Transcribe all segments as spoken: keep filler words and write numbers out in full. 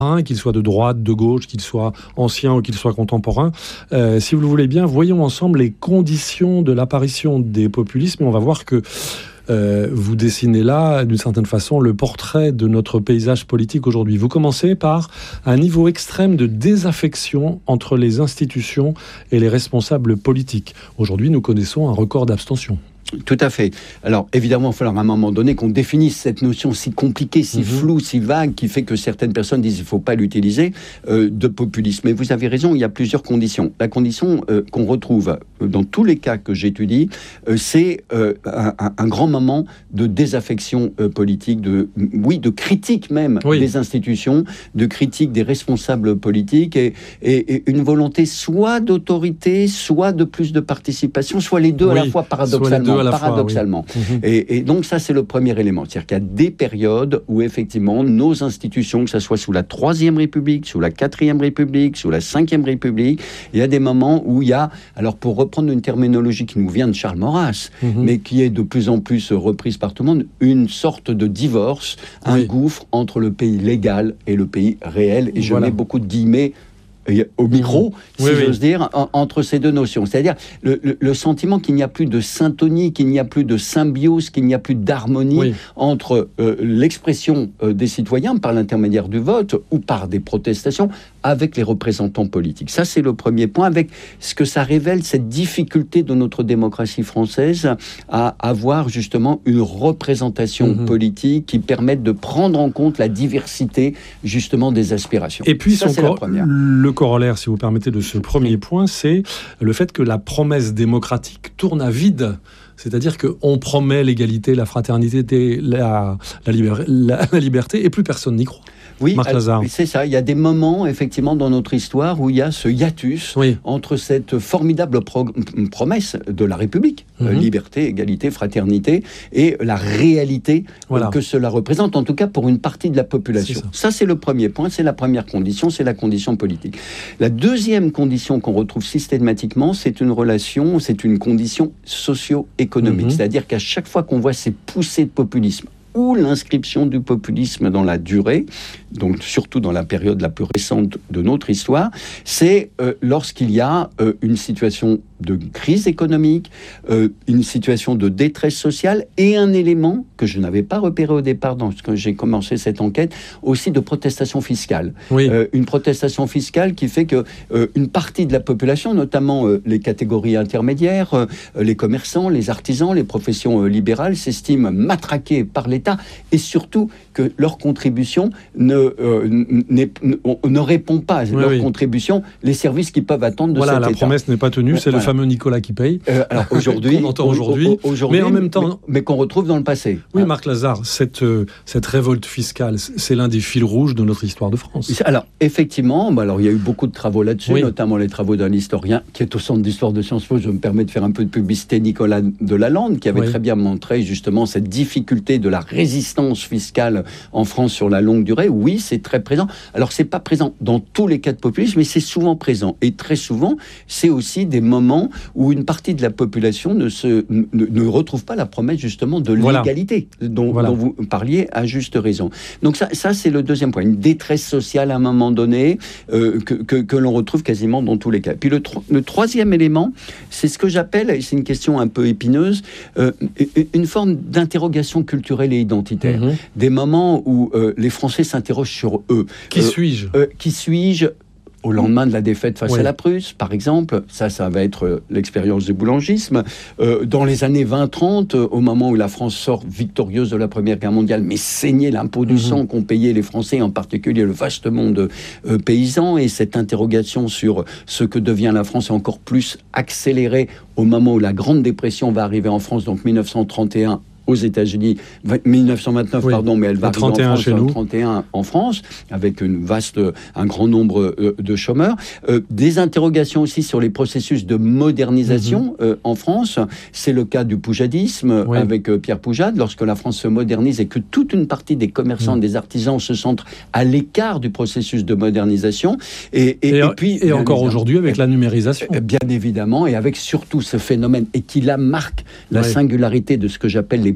qu'ils soient de droite, de gauche, qu'ils soient anciens ou qu'ils soient contemporains. Euh, si vous le voulez bien, voyons ensemble les conditions de l'apparition des populismes. Et on va voir que euh, vous dessinez là, d'une certaine façon, le portrait de notre paysage politique aujourd'hui. Vous commencez par un niveau extrême de désaffection entre les institutions et les responsables politiques. Aujourd'hui, nous connaissons un record d'abstention. Tout à fait. Alors, évidemment, il va falloir à un moment donné qu'on définisse cette notion si compliquée, si mmh. floue, si vague, qui fait que certaines personnes disent qu'il ne faut pas l'utiliser, euh, de populisme. Mais vous avez raison, il y a plusieurs conditions. La condition euh, qu'on retrouve dans tous les cas que j'étudie, euh, c'est euh, un, un grand moment de désaffection euh, politique, de, oui, de critique même oui. des institutions, de critique des responsables politiques, et, et, et une volonté soit d'autorité, soit de plus de participation, soit les deux oui. à la fois, paradoxalement. paradoxalement. Fois, oui. et, et donc ça, c'est le premier élément. C'est-à-dire qu'il y a des périodes où, effectivement, nos institutions, que ce soit sous la Troisième République, sous la Quatrième République, sous la Cinquième République, il y a des moments où il y a, alors pour reprendre une terminologie qui nous vient de Charles Maurras, mm-hmm. mais qui est de plus en plus reprise par tout le monde, une sorte de divorce, un oui. gouffre entre le pays légal et le pays réel. Et je voilà. mets beaucoup de guillemets au micro, si oui, j'ose oui. dire, en, entre ces deux notions. C'est-à-dire le, le, le sentiment qu'il n'y a plus de syntonie, qu'il n'y a plus de symbiose, qu'il n'y a plus d'harmonie oui. entre euh, l'expression euh, des citoyens par l'intermédiaire du vote ou par des protestations avec les représentants politiques. Ça, c'est le premier point, avec ce que ça révèle, cette difficulté de notre démocratie française à avoir justement une représentation mmh. politique qui permette de prendre en compte la diversité justement des aspirations. Et puis, ça, c'est cor- la première. Le corollaire, si vous permettez, de ce premier point, c'est le fait que la promesse démocratique tourne à vide. C'est-à-dire qu'on promet l'égalité, la fraternité, la, la, liber- la, la liberté, et plus personne n'y croit. Oui, Marc Lazare. C'est ça. Il y a des moments, effectivement, dans notre histoire où il y a ce hiatus oui. entre cette formidable pro- promesse de la République, mm-hmm. euh, liberté, égalité, fraternité, et la réalité voilà. euh, que cela représente, en tout cas pour une partie de la population. C'est ça. ça, c'est le premier point, c'est la première condition, c'est la condition politique. La deuxième condition qu'on retrouve systématiquement, c'est une relation, c'est une condition socio-économique. Mm-hmm. C'est-à-dire qu'à chaque fois qu'on voit ces poussées de populisme, ou l'inscription du populisme dans la durée, donc surtout dans la période la plus récente de notre histoire, c'est euh, lorsqu'il y a euh, une situation de crise économique, euh, une situation de détresse sociale et un élément que je n'avais pas repéré au départ quand j'ai commencé cette enquête, aussi de protestation fiscale. Oui. Euh, une protestation fiscale qui fait que euh, une partie de la population, notamment euh, les catégories intermédiaires, euh, les commerçants, les artisans, les professions euh, libérales, s'estiment matraqués par l'État et surtout que leur contribution ne, euh, n'est, ne, ne répond pas à oui, leur oui. contribution, les services qu'ils peuvent attendre de voilà, cet la État. La promesse n'est pas tenue, c'est voilà. le fameux Nicolas qui paye. Euh, alors aujourd'hui, qu'on entend aujourd'hui, aujourd'hui, mais en même temps, mais, mais qu'on retrouve dans le passé. Oui, Marc Lazare, cette euh, cette révolte fiscale, c'est l'un des fils rouges de notre histoire de France. Alors effectivement, bah alors il y a eu beaucoup de travaux là-dessus, oui. notamment les travaux d'un historien qui est au centre d'histoire de Sciences Po. Je me permets de faire un peu de publicité, Nicolas Delalande, qui avait oui. très bien montré justement cette difficulté de la résistance fiscale en France sur la longue durée. Oui, c'est très présent. Alors c'est pas présent dans tous les cas de populisme, mais c'est souvent présent. Et très souvent, c'est aussi des moments où une partie de la population ne, se, ne, ne retrouve pas la promesse justement de voilà. l'égalité dont, voilà. dont vous parliez à juste raison. Donc ça, ça c'est le deuxième point. Une détresse sociale à un moment donné euh, que, que, que l'on retrouve quasiment dans tous les cas. Puis le, tro- le troisième élément, c'est ce que j'appelle, et c'est une question un peu épineuse, euh, une forme d'interrogation culturelle et identitaire. Mmh. Des moments où euh, les Français s'interrogent sur eux. Qui euh, suis-je euh, Qui suis-je au lendemain de la défaite face oui. à la Prusse, par exemple. Ça, ça va être euh, l'expérience du boulangisme. Euh, dans les années vingt trente, euh, au moment où la France sort victorieuse de la Première Guerre mondiale, mais saignait l'impôt du mmh. sang qu'ont payé les Français, en particulier le vaste monde euh, paysan, et cette interrogation sur ce que devient la France est encore plus accélérée au moment où la Grande Dépression va arriver en France, donc dix-neuf cent trente et un, aux États-Unis, dix-neuf cent vingt-neuf, oui. pardon, mais elle va arriver en France, chez nous. trente et un en France, avec une vaste, un grand nombre euh, de chômeurs. Euh, des interrogations aussi sur les processus de modernisation mm-hmm. euh, en France. C'est le cas du poujadisme, oui. avec euh, Pierre Poujade, lorsque la France se modernise et que toute une partie des commerçants, mm. des artisans se sentent à l'écart du processus de modernisation. Et, et, et, et puis, et encore aujourd'hui, avec la numérisation. Bien évidemment, et avec surtout ce phénomène, et qui là marque la oui. singularité de ce que j'appelle les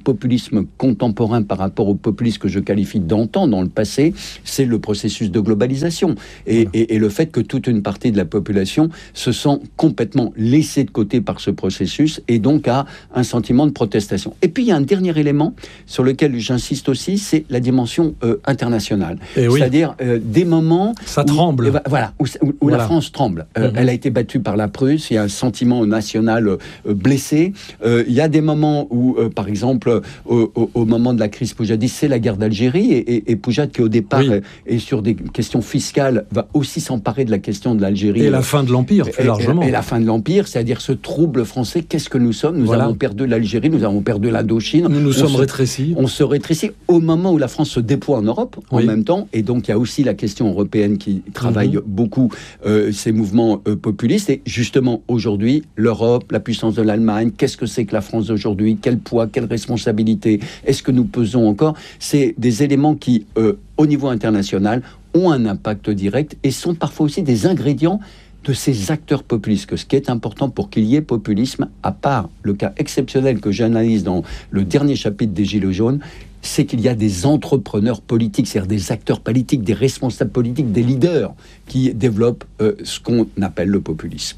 populisme contemporain par rapport au populisme que je qualifie d'antan dans le passé, c'est le processus de globalisation. Et, voilà. et, et le fait que toute une partie de la population se sent complètement laissée de côté par ce processus et donc a un sentiment de protestation. Et puis il y a un dernier élément sur lequel j'insiste aussi, c'est la dimension euh, internationale. Et C'est-à-dire oui. euh, des moments... Ça où, tremble. Euh, voilà, où, où, où voilà. la France tremble. Euh, mm-hmm. Elle a été battue par la Prusse, il y a un sentiment national euh, blessé. Euh, il y a des moments où, euh, par exemple, au, au, au moment de la crise poujadiste, c'est la guerre d'Algérie, et, et, et Poujade, qui au départ oui. est sur des questions fiscales, va aussi s'emparer de la question de l'Algérie. Et la fin de l'Empire, plus et, largement. Et, et la fin de l'Empire, c'est-à-dire ce trouble français, qu'est-ce que nous sommes ? Nous voilà. avons perdu l'Algérie, nous avons perdu l'Indochine. Nous nous on sommes se, rétrécis. On se rétrécit au moment où la France se déploie en Europe, oui. en même temps, et donc il y a aussi la question européenne qui travaille mm-hmm. beaucoup euh, ces mouvements euh, populistes, et justement aujourd'hui, l'Europe, la puissance de l'Allemagne, qu'est-ce que c'est que la France d'aujourd'hui ? Quel poids, quelle responsabilité ? Est-ce que nous pesons encore ? C'est des éléments qui, euh, au niveau international, ont un impact direct et sont parfois aussi des ingrédients de ces acteurs populistes. Que ce qui est important pour qu'il y ait populisme, à part le cas exceptionnel que j'analyse dans le dernier chapitre des Gilets jaunes, c'est qu'il y a des entrepreneurs politiques, c'est-à-dire des acteurs politiques, des responsables politiques, des leaders qui développent euh, ce qu'on appelle le populisme.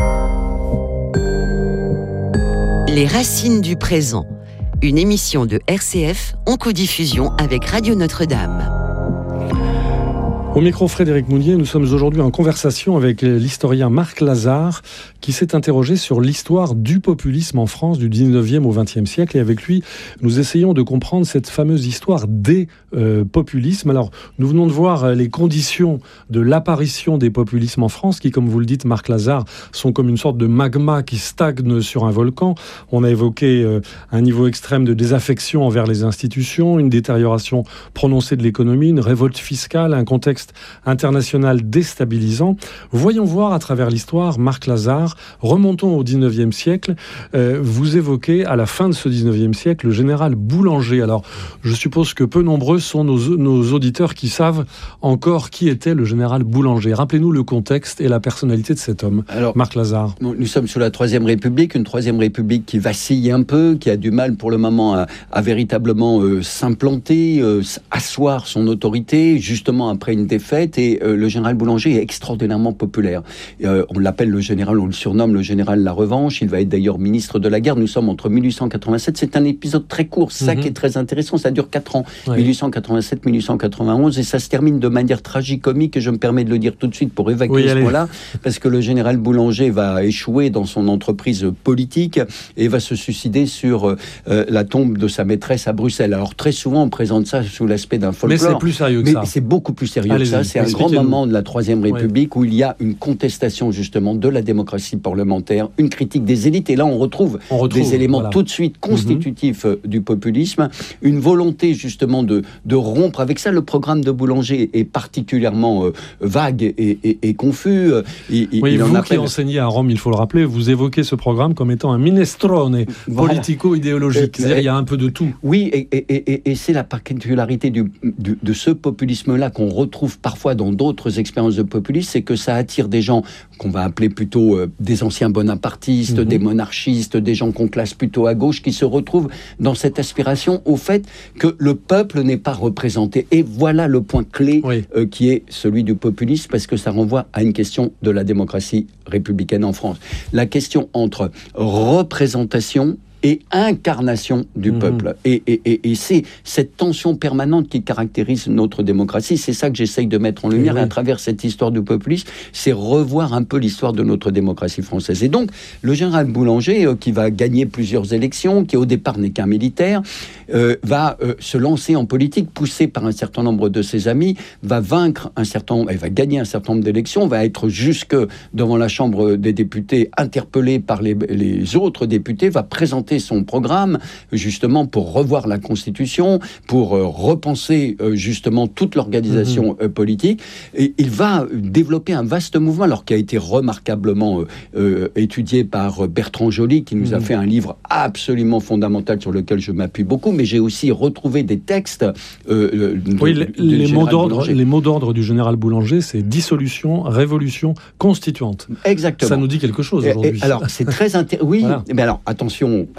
Les racines du présent, une émission de R C F en codiffusion avec Radio Notre-Dame. Au micro Frédéric Mounier, nous sommes aujourd'hui en conversation avec l'historien Marc Lazare qui s'est interrogé sur l'histoire du populisme en France du dix-neuvième au vingtième siècle. Et avec lui, nous essayons de comprendre cette fameuse histoire des euh, populismes. Alors, nous venons de voir les conditions de l'apparition des populismes en France qui, comme vous le dites, Marc Lazare, sont comme une sorte de magma qui stagne sur un volcan. On a évoqué euh, un niveau extrême de désaffection envers les institutions, une détérioration prononcée de l'économie, une révolte fiscale, un contexte international déstabilisant. Voyons voir à travers l'histoire, Marc Lazare, remontons au dix-neuvième siècle. Euh, vous évoquez à la fin de ce dix-neuvième siècle le général Boulanger. Alors, je suppose que peu nombreux sont nos, nos auditeurs qui savent encore qui était le général Boulanger. Rappelez-nous le contexte et la personnalité de cet homme, Alors, Marc Lazare. Nous sommes sous la Troisième République, une Troisième République qui vacille un peu, qui a du mal pour le moment à, à véritablement euh, s'implanter, euh, asseoir son autorité, justement après une défaite, et euh, le général Boulanger est extraordinairement populaire. Euh, on l'appelle le général, on le surnomme le général La Revanche. Il va être d'ailleurs ministre de la guerre. Nous sommes entre mille huit cent quatre-vingt-sept. C'est un épisode très court, ça mm-hmm. qui est très intéressant. Ça dure quatre ans, oui. mille huit cent quatre-vingt-sept mille huit cent quatre-vingt-onze, et ça se termine de manière tragicomique, et je me permets de le dire tout de suite pour évacuer oui, ce allez. point-là, parce que le général Boulanger va échouer dans son entreprise politique et va se suicider sur euh, la tombe de sa maîtresse à Bruxelles. Alors très souvent, on présente ça sous l'aspect d'un folklore. Mais c'est plus sérieux que mais ça. C'est beaucoup plus sérieux. Ça, c'est un grand moment de la Troisième République ouais. où il y a une contestation justement de la démocratie parlementaire, une critique des élites, et là on retrouve, on retrouve des éléments voilà. tout de suite constitutifs mm-hmm. du populisme, une volonté justement de, de rompre avec ça. Le programme de Boulanger est particulièrement euh, vague et, et, et confus. Il, oui, il vous appelle... qui enseignez à Rome, il faut le rappeler, vous évoquez ce programme comme étant un minestrone voilà. politico-idéologique, c'est-à-dire il y a un peu de tout. Oui, et, et, et, et c'est la particularité du, du, de ce populisme-là qu'on retrouve parfois dans d'autres expériences de populisme, c'est que ça attire des gens qu'on va appeler plutôt euh, des anciens bonapartistes, mmh. des monarchistes, des gens qu'on classe plutôt à gauche, qui se retrouvent dans cette aspiration au fait que le peuple n'est pas représenté. Et voilà le point clé oui. euh, qui est celui du populisme, parce que ça renvoie à une question de la démocratie républicaine en France. La question entre représentation et incarnation du mmh. peuple. Et, et, et, et c'est cette tension permanente qui caractérise notre démocratie. C'est ça que j'essaye de mettre en lumière, oui. et à travers cette histoire du populisme, c'est revoir un peu l'histoire de notre démocratie française. Et donc, le général Boulanger, euh, qui va gagner plusieurs élections, qui au départ n'est qu'un militaire, euh, va euh, se lancer en politique, poussé par un certain nombre de ses amis, va vaincre un certain nombre, va gagner un certain nombre d'élections, va être jusque devant la Chambre des députés, interpellé par les, les autres députés, va présenter son programme justement pour revoir la Constitution, pour euh, repenser euh, justement toute l'organisation mmh. euh, politique, et il va développer un vaste mouvement, alors qui a été remarquablement euh, euh, étudié par Bertrand Joly, qui nous mmh. a fait un livre absolument fondamental sur lequel je m'appuie beaucoup, mais j'ai aussi retrouvé des textes euh, de, oui, de, les, les, mots d'ordre, les mots d'ordre du général Boulanger, c'est dissolution, révolution, constituante. Exactement. Ça nous dit quelque chose aujourd'hui. Et, et, alors c'est très intéressant. Oui, voilà. Mais alors attention,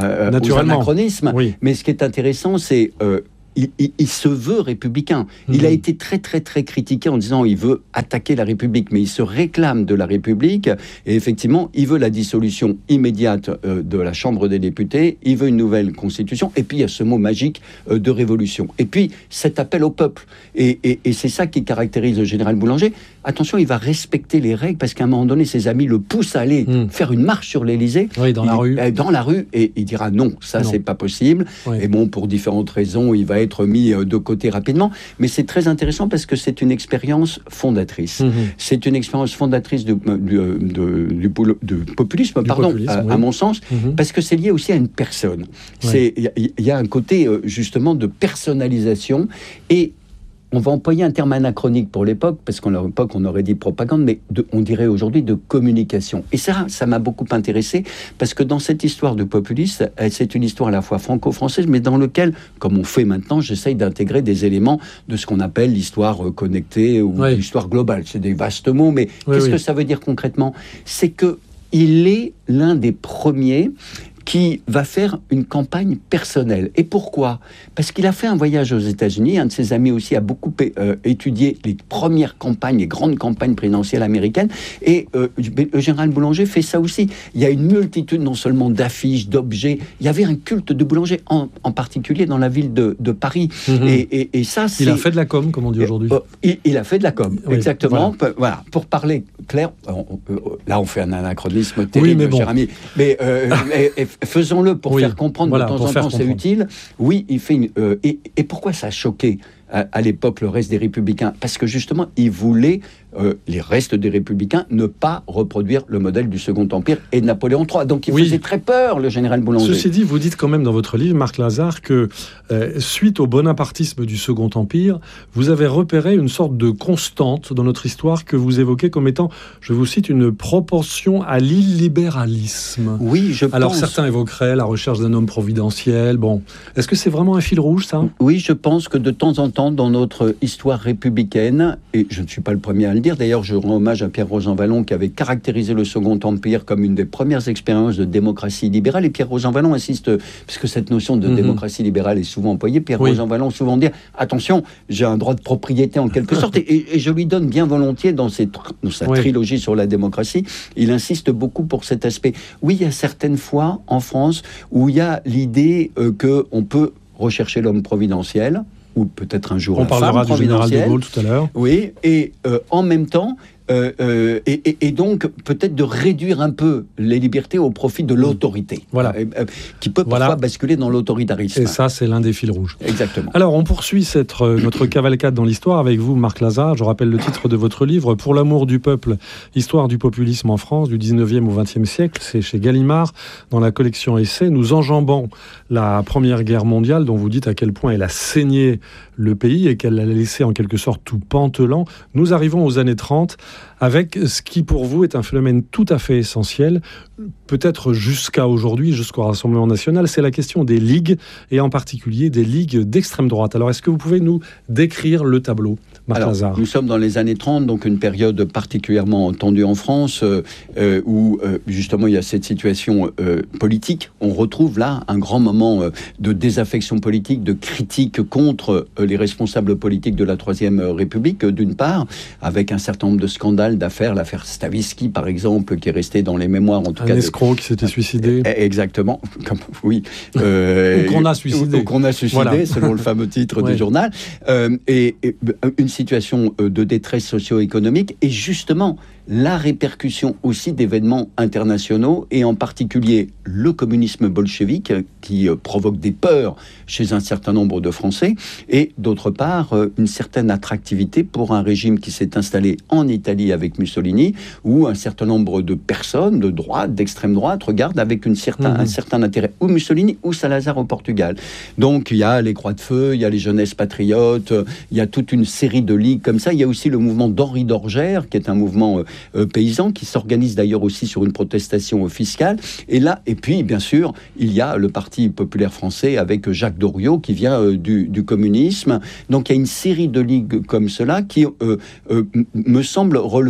euh, aux anachronismes. Oui. Mais ce qui est intéressant, c'est... Euh, Il, il, il se veut républicain. Mmh. Il a été très, très, très critiqué en disant il veut attaquer la République, mais il se réclame de la République. Et effectivement, il veut la dissolution immédiate euh, de la Chambre des députés. Il veut une nouvelle constitution. Et puis, il y a ce mot magique euh, de révolution. Et puis, cet appel au peuple. Et, et, et c'est ça qui caractérise le général Boulanger. Attention, il va respecter les règles parce qu'à un moment donné, ses amis le poussent à aller mmh. faire une marche sur l'Élysée. Oui, dans il, la rue. Euh, dans la rue. Et il dira non, ça, non. c'est pas possible. Oui. Et bon, pour différentes raisons, il va être mis de côté rapidement, mais c'est très intéressant parce que c'est une expérience fondatrice. Mmh. C'est une expérience fondatrice du, du, de, du, du populisme, du pardon, populisme, à, oui. à mon sens, mmh. parce que c'est lié aussi à une personne. Il ouais. y, y a un côté justement de personnalisation et on va employer un terme anachronique pour l'époque, parce qu'à l'époque, on aurait dit propagande, mais de, on dirait aujourd'hui de communication. Et ça, ça m'a beaucoup intéressé, parce que dans cette histoire de populiste, c'est une histoire à la fois franco-française, mais dans laquelle, comme on fait maintenant, j'essaye d'intégrer des éléments de ce qu'on appelle l'histoire connectée ou oui. l'histoire globale. C'est des vastes mots, mais oui, qu'est-ce oui. que ça veut dire concrètement ? C'est qu'il est l'un des premiers qui va faire une campagne personnelle. Et pourquoi ? Parce qu'il a fait un voyage aux États-Unis. Un de ses amis aussi a beaucoup euh, étudié les premières campagnes, les grandes campagnes présidentielles américaines. Et euh, le général Boulanger fait ça aussi. Il y a une multitude non seulement d'affiches, d'objets. Il y avait un culte de Boulanger, en, en particulier dans la ville de, de Paris. Mmh. Et, et, et ça, c'est... Il a fait de la com, comme on dit aujourd'hui. Euh, il, il a fait de la com, oui, exactement. Voilà. voilà. Pour parler clair, on, on, là, on fait un anachronisme terrible, oui, mais bon. cher ami. Mais... Euh, et, et, faisons-le pour oui, faire comprendre voilà, de temps en temps, c'est utile. Oui, il fait une... Euh, et, et pourquoi ça a choqué à, à l'époque le reste des Républicains ? Parce que justement, il voulait, euh, les restes des Républicains, ne pas reproduire le modèle du Second Empire et de Napoléon trois. Donc il oui. faisait très peur, le général Boulanger. Ceci dit, vous dites quand même dans votre livre, Marc Lazare, que euh, suite au bonapartisme du Second Empire, vous avez repéré une sorte de constante dans notre histoire que vous évoquez comme étant, je vous cite, une proportion à l'illibéralisme. Oui, je Alors pense... certains évoqueraient la recherche d'un homme providentiel. Bon, est-ce que c'est vraiment un fil rouge, ça ? Oui, je pense que de temps en temps, dans notre histoire républicaine, et je ne suis pas le premier à le dire, d'ailleurs je rends hommage à Pierre Rosanvallon qui avait caractérisé le Second Empire comme une des premières expériences de démocratie libérale, et Pierre Rosanvallon insiste, puisque cette notion de mmh. démocratie libérale est souvent employée, Pierre oui. Rosanvallon souvent dit, attention, j'ai un droit de propriété en quelque sorte, et, et je lui donne bien volontiers dans, ses, dans sa oui. trilogie sur la démocratie, il insiste beaucoup pour cet aspect. Oui, il y a certaines fois en France où il y a l'idée euh, qu'on peut rechercher l'homme providentiel, ou peut-être un jour on la parlera femme du général de Gaulle tout à l'heure. Oui, et euh, en même temps, euh, euh, et, et, et donc peut-être de réduire un peu les libertés au profit de l'autorité, voilà. euh, euh, qui peut parfois voilà. basculer dans l'autoritarisme. Et ça, c'est l'un des fils rouges. Exactement. Alors, on poursuit cette, euh, notre cavalcade dans l'histoire avec vous, Marc Lazare. Je rappelle le titre de votre livre, Pour l'amour du peuple, histoire du populisme en France du dix-neuvième au vingtième siècle. C'est chez Gallimard, dans la collection Essais. Nous enjambons la Première Guerre mondiale, dont vous dites à quel point elle a saigné le pays et qu'elle l'a laissé en quelque sorte tout pantelant. Nous arrivons aux années trente avec ce qui pour vous est un phénomène tout à fait essentiel, peut-être jusqu'à aujourd'hui, jusqu'au Rassemblement national, c'est la question des ligues et en particulier des ligues d'extrême droite. Alors est-ce que vous pouvez nous décrire le tableau, Marc Alors, Lazare ? Nous sommes dans les années trente, donc une période particulièrement tendue en France, euh, euh, où euh, justement il y a cette situation euh, politique. On retrouve là un grand moment euh, de désaffection politique, de critique contre euh, les responsables politiques de la Troisième République, euh, d'une part, avec un certain nombre de scandales, d'affaires, l'affaire Stavisky par exemple, qui est restée dans les mémoires en tout un cas. Un escroc de... qui s'était suicidé. Exactement, comme, oui. Euh, ou qu'on a suicidé. Ou, ou qu'on a suicidé, voilà. Selon le fameux titre ouais. du journal. Euh, et, et une situation de détresse socio-économique et justement la répercussion aussi d'événements internationaux et en particulier le communisme bolchevique qui euh, provoque des peurs chez un certain nombre de Français et d'autre part euh, une certaine attractivité pour un régime qui s'est installé en Italie avec Mussolini où un certain nombre de personnes de droite, d'extrême droite regardent avec une certain, mmh. un certain intérêt ou Mussolini ou Salazar au Portugal. Donc il y a les Croix de Feu, il y a les Jeunesses Patriotes, il y a toute une série de ligues comme ça. Il y a aussi le mouvement d'Henri d'Orgère qui est un mouvement euh, Euh, paysans, qui s'organisent d'ailleurs aussi sur une protestation euh, fiscale. Et là, et puis, bien sûr, il y a le Parti populaire français avec Jacques Doriot, qui vient euh, du, du communisme. Donc, il y a une série de ligues comme cela qui euh, euh, me semble relever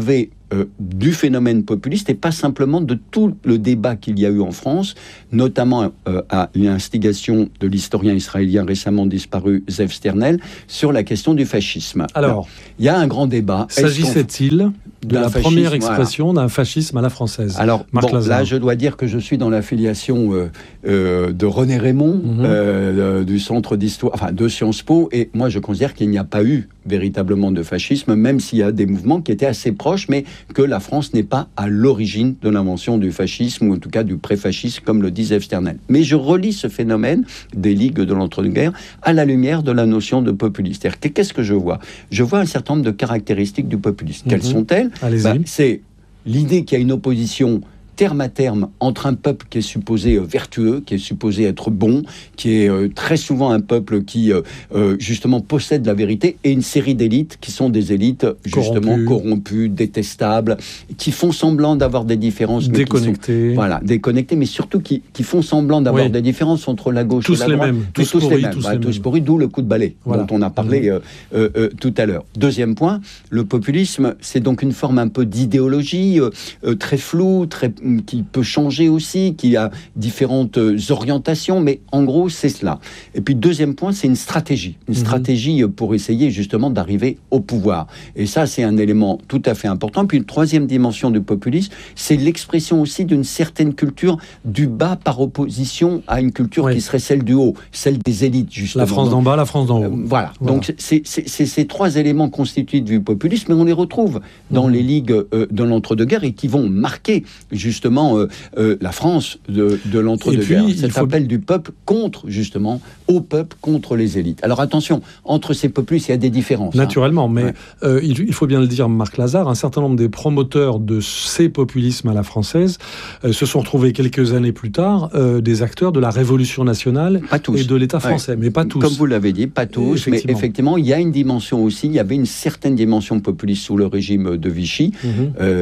euh, du phénomène populiste et pas simplement de tout le débat qu'il y a eu en France, notamment euh, à l'instigation de l'historien israélien récemment disparu Zev Sternel, sur la question du fascisme. Alors, il y a un grand débat. S'agissait-il de la fascisme, première expression voilà. d'un fascisme à la française? Alors, Marc bon, Lazare. là, je dois dire que je suis dans l'affiliation euh, euh, de René Raymond, mm-hmm. euh, du Centre d'Histoire, enfin, de Sciences Po, et moi, je considère qu'il n'y a pas eu véritablement de fascisme, même s'il y a des mouvements qui étaient assez proches, mais que la France n'est pas à l'origine de l'invention du fascisme, ou en tout cas du pré-fascisme, comme le dit Zev Sternel. Mais je relie ce phénomène des ligues de l'entre-deux-guerres à la lumière de la notion de populisme. C'est-à-dire, qu'est-ce que je vois? Je vois un certain nombre de caractéristiques du populisme. Mm-hmm. Quelles sont-elles? Allez-y. Ben, c'est l'idée qu'il y a une opposition terme à terme entre un peuple qui est supposé euh, vertueux, qui est supposé être bon, qui est euh, très souvent un peuple qui euh, euh, justement possède la vérité, et une série d'élites qui sont des élites justement corrompues, corrompues détestables, qui font semblant d'avoir des différences, déconnectées, sont, voilà, déconnectées, mais surtout qui, qui font semblant d'avoir oui. des différences entre la gauche tous et la droite. Les mêmes. Tous, tous, tous les mêmes, tous, bah, les tous mêmes. Pourris, d'où le coup de balai voilà. dont on a parlé mmh. euh, euh, euh, tout à l'heure. Deuxième point, le populisme, c'est donc une forme un peu d'idéologie euh, euh, très floue, très qui peut changer aussi, qui a différentes orientations, mais en gros, c'est cela. Et puis, deuxième point, c'est une stratégie. Une mmh. stratégie pour essayer justement d'arriver au pouvoir. Et ça, c'est un élément tout à fait important. Puis, une troisième dimension du populisme, c'est l'expression aussi d'une certaine culture du bas par opposition à une culture oui. qui serait celle du haut, celle des élites, justement. La France d'en bas, la France d'en haut. Euh, voilà. voilà. Donc, c'est, c'est, c'est ces trois éléments constitutifs du populisme, mais on les retrouve dans mmh. les ligues euh, de l'entre-deux-guerres et qui vont marquer, justement, Euh, euh, la France de, de l'entre-deux-guerres. Cet faut... appel du peuple contre, justement, au peuple contre les élites. Alors attention, entre ces populistes, il y a des différences. Naturellement, hein. mais ouais. euh, il, il faut bien le dire, Marc Lazare, un certain nombre des promoteurs de ces populismes à la française euh, se sont retrouvés quelques années plus tard euh, des acteurs de la Révolution nationale et de l'État français, ouais. mais pas tous. Comme vous l'avez dit, pas tous, effectivement. mais effectivement, il y a une dimension aussi, il y avait une certaine dimension populiste sous le régime de Vichy. Mm-hmm.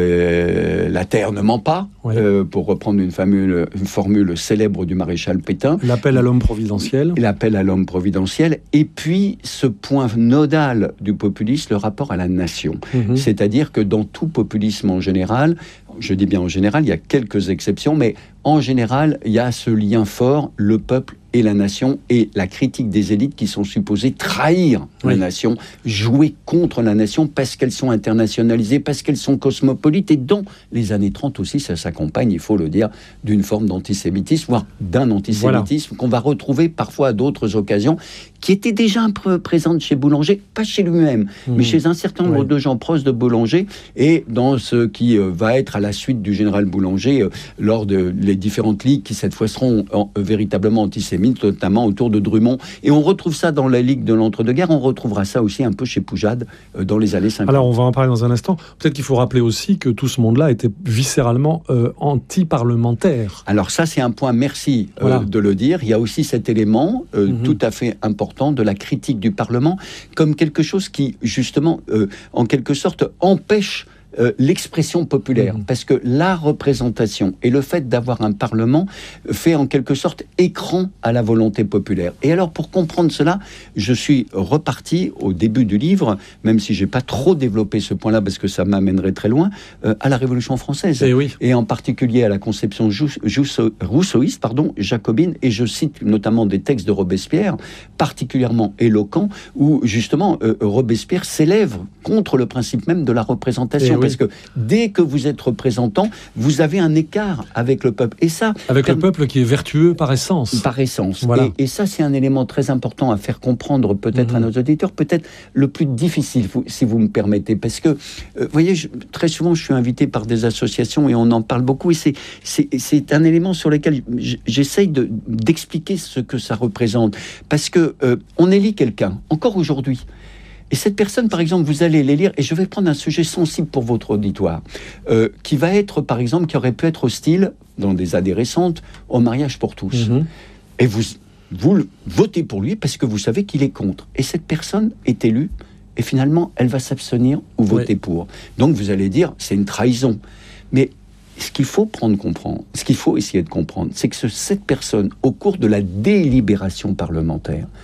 Euh, la terre ne ment pas. Ouais. Euh, pour reprendre une, famule, une formule célèbre du maréchal Pétain. L'appel à l'homme providentiel. L'appel à l'homme providentiel. Et puis, ce point nodal du populisme, le rapport à la nation. Mmh. C'est-à-dire que dans tout populisme en général, je dis bien en général, il y a quelques exceptions, mais en général, il y a ce lien fort, le peuple et la nation, et la critique des élites qui sont supposées trahir oui. la nation, jouer contre la nation parce qu'elles sont internationalisées, parce qu'elles sont cosmopolites. Et dans les années trente aussi, ça s'accompagne, il faut le dire, d'une forme d'antisémitisme, voire d'un antisémitisme voilà. qu'on va retrouver parfois à d'autres occasions, qui était déjà un peu présente chez Boulanger, pas chez lui-même, mmh. mais chez un certain nombre oui. de gens proches de Boulanger, et dans ce qui euh, va être à la suite du général Boulanger, euh, lors de les différentes ligues qui cette fois seront en, euh, véritablement antisémites, notamment autour de Drummond. Et on retrouve ça dans la Ligue de l'entre-deux-guerres, on retrouvera ça aussi un peu chez Poujade euh, dans les années cinquante. Alors on va en parler dans un instant. Peut-être qu'il faut rappeler aussi que tout ce monde-là était viscéralement euh, anti-parlementaire. Alors ça, c'est un point, merci euh, voilà. de le dire. Il y a aussi cet élément euh, mm-hmm. tout à fait important de la critique du Parlement comme quelque chose qui, justement, euh, en quelque sorte, empêche Euh, l'expression populaire, mmh. parce que la représentation et le fait d'avoir un Parlement fait en quelque sorte écran à la volonté populaire. Et alors, pour comprendre cela, je suis reparti au début du livre, même si j'ai pas trop développé ce point-là parce que ça m'amènerait très loin, euh, à la Révolution française, et, oui. et en particulier à la conception jou- jou- rousseauiste, pardon, jacobine, et je cite notamment des textes de Robespierre, particulièrement éloquents, où justement euh, Robespierre s'élève contre le principe même de la représentation. Oui. Parce que dès que vous êtes représentant, vous avez un écart avec le peuple. Et ça, avec per... le peuple qui est vertueux par essence. Par essence. Voilà. Et, et ça, c'est un élément très important à faire comprendre peut-être mmh. à nos auditeurs, peut-être le plus difficile, si vous me permettez. Parce que, euh, vous voyez, je, très souvent, je suis invité par des associations et on en parle beaucoup. Et c'est, c'est, c'est un élément sur lequel j'essaye de, d'expliquer ce que ça représente. Parce que euh, on élit quelqu'un, encore aujourd'hui. Et cette personne, par exemple, vous allez les lire, et je vais prendre un sujet sensible pour votre auditoire, euh, qui va être, par exemple, qui aurait pu être hostile, dans des années récentes, au mariage pour tous. Mmh. Et vous, vous votez pour lui parce que vous savez qu'il est contre. Et cette personne est élue, et finalement, elle va s'abstenir ou voter oui. pour. Donc, vous allez dire, c'est une trahison. Mais ce qu'il faut prendre, comprendre, ce qu'il faut essayer de comprendre, c'est que ce, cette personne, au cours de la délibération parlementaire,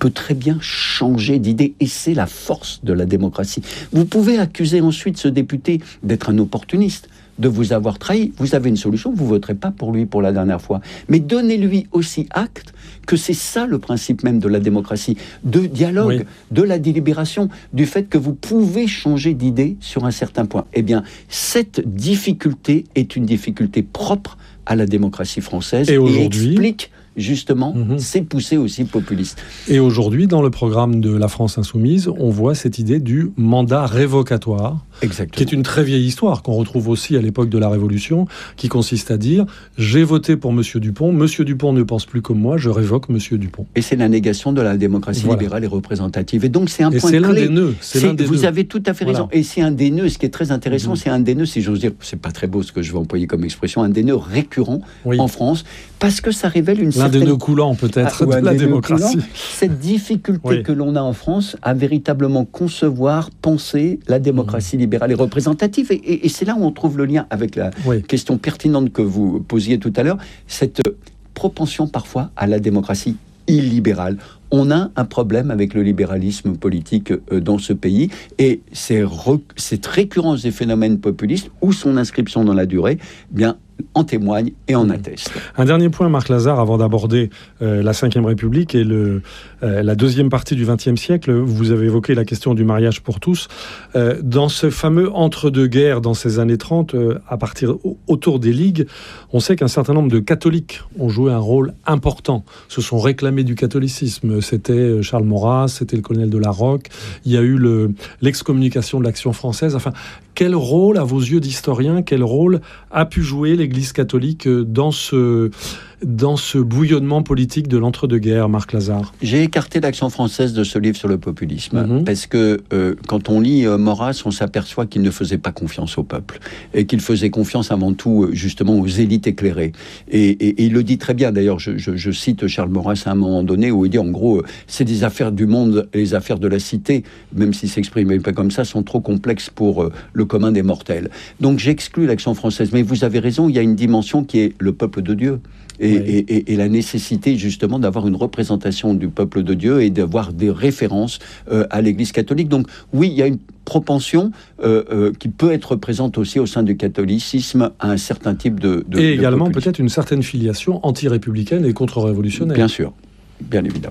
peut très bien changer d'idée, et c'est la force de la démocratie. Vous pouvez accuser ensuite ce député d'être un opportuniste, de vous avoir trahi. Vous avez une solution, vous ne voterez pas pour lui pour la dernière fois. Mais donnez-lui aussi acte que c'est ça le principe même de la démocratie, de dialogue, oui. de la délibération, du fait que vous pouvez changer d'idée sur un certain point. Eh bien, cette difficulté est une difficulté propre à la démocratie française et, et explique justement, mmh. c'est poussé aussi populiste. Et aujourd'hui, dans le programme de la France Insoumise, on voit cette idée du mandat révocatoire, Exactement. qui est une très vieille histoire, qu'on retrouve aussi à l'époque de la Révolution, qui consiste à dire « j'ai voté pour M. Dupont, M. Dupont ne pense plus comme moi, je révoque M. Dupont ». Et c'est la négation de la démocratie voilà. libérale et représentative. Et donc c'est un et point c'est clé. L'un des nœuds, c'est c'est, l'un des vous nœuds. avez tout à fait voilà. raison. Et c'est un des nœuds, ce qui est très intéressant, mmh. c'est un des nœuds, si j'ose dire, c'est pas très beau ce que je vais employer comme expression, un des nœuds récurrents oui. en France, parce que ça révèle une l'un certaine... L'un des nœuds coulants peut-être ah, de la démocratie. Cette difficulté oui. que l'on a en France à véritablement concevoir, penser la démocratie mmh. libérale et représentative. Et, et, et c'est là où on trouve le lien avec la oui. question pertinente que vous posiez tout à l'heure, cette propension parfois à la démocratie illibérale. On a un problème avec le libéralisme politique euh, dans ce pays, et c'est re- cette récurrence des phénomènes populistes ou son inscription dans la durée, eh bien, en témoigne et en atteste. Un dernier point, Marc Lazare, avant d'aborder euh, la cinquième République et le, euh, la deuxième partie du vingtième siècle. Vous avez évoqué la question du mariage pour tous. Euh, dans ce fameux entre-deux-guerres, dans ces années trente, euh, à partir autour des ligues, on sait qu'un certain nombre de catholiques ont joué un rôle important, se sont réclamés du catholicisme. C'était Charles Maurras, c'était le colonel de la Roque, il y a eu le, l'excommunication de l'Action française. Enfin, quel rôle, à vos yeux d'historien, quel rôle a pu jouer l'Église catholique dans ce, dans ce bouillonnement politique de l'entre-deux-guerres, Marc Lazare? J'ai écarté l'Action française de ce livre sur le populisme, mmh. parce que euh, quand on lit euh, Maurras, on s'aperçoit qu'il ne faisait pas confiance au peuple, et qu'il faisait confiance avant tout, justement, aux élites éclairées. Et, et, et il le dit très bien, d'ailleurs, je, je, je cite Charles Maurras à un moment donné, où il dit, en gros, c'est des affaires du monde, et les affaires de la cité, même s'il ne s'exprimait pas comme ça, sont trop complexes pour euh, le commun des mortels. Donc j'exclus l'Action française, mais vous avez raison, il y a une dimension qui est le peuple de Dieu. Et, oui. et, et, et la nécessité justement d'avoir une représentation du peuple de Dieu et d'avoir des références euh, à l'Église catholique. Donc oui, il y a une propension euh, euh, qui peut être présente aussi au sein du catholicisme à un certain type de... de et également de peut-être une certaine filiation anti-républicaine et contre-révolutionnaire. Bien sûr, bien évidemment.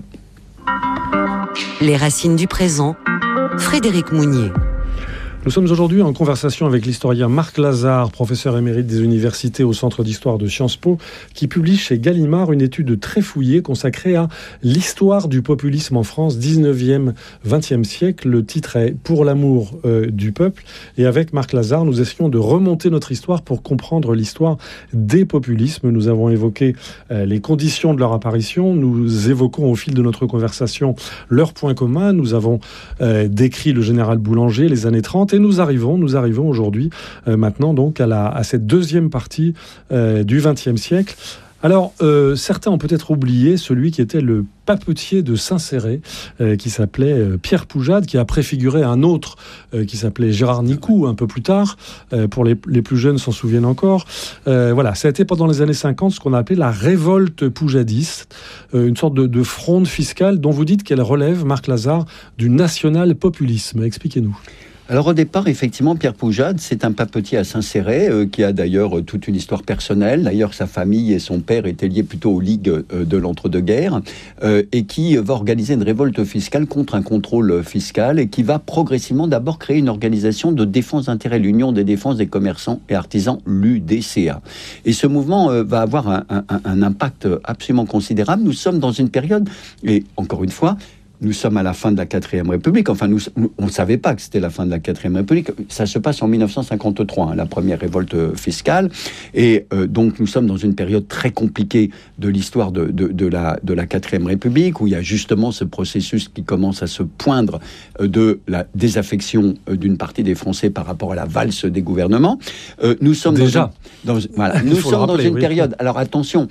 Les racines du présent, Frédéric Mounier. Nous sommes aujourd'hui en conversation avec l'historien Marc Lazare, professeur émérite des universités au Centre d'histoire de Sciences Po, qui publie chez Gallimard une étude très fouillée consacrée à l'histoire du populisme en France, dix-neuvième, vingtième siècle. Le titre est « Pour l'amour euh, du peuple ». Et avec Marc Lazare, nous essayons de remonter notre histoire pour comprendre l'histoire des populismes. Nous avons évoqué euh, les conditions de leur apparition. Nous évoquons au fil de notre conversation leurs points communs. Nous avons euh, décrit le général Boulanger, les années trente. Et nous arrivons, nous arrivons aujourd'hui, euh, maintenant donc, à, la, à cette deuxième partie euh, du vingtième siècle. Alors, euh, certains ont peut-être oublié celui qui était le papetier de Saint-Céré, euh, qui s'appelait euh, Pierre Poujade, qui a préfiguré un autre euh, qui s'appelait Gérard Nicou, un peu plus tard. Euh, pour les, les plus jeunes s'en souviennent encore. Euh, voilà, ça a été pendant les années cinquante ce qu'on a appelé la révolte poujadiste, euh, une sorte de, de fronde fiscale dont vous dites qu'elle relève, Marc Lazare, du national-populisme. Expliquez-nous. Alors au départ, effectivement, Pierre Poujade, c'est un papetier à Saint-Céré, euh, qui a d'ailleurs euh, toute une histoire personnelle. D'ailleurs, sa famille et son père étaient liés plutôt aux ligues euh, de l'entre-deux-guerres, euh, et qui euh, va organiser une révolte fiscale contre un contrôle fiscal, et qui va progressivement d'abord créer une organisation de défense d'intérêt, l'Union des défenses des commerçants et artisans, l'U D C A. Et ce mouvement euh, va avoir un, un, un impact absolument considérable. Nous sommes dans une période, et encore une fois, nous sommes à la fin de la quatrième République. Enfin, nous, on ne savait pas que c'était la fin de la quatrième République. Ça se passe en mille neuf cent cinquante-trois, hein, la première révolte fiscale. Et euh, donc, nous sommes dans une période très compliquée de l'histoire de, de, de, la, de la quatrième République, où il y a justement ce processus qui commence à se poindre euh, de la désaffection euh, d'une partie des Français par rapport à la valse des gouvernements. Euh, nous sommes Déjà. dans, une, dans, voilà, nous sommes rappeler, dans une oui. période... Alors, attention...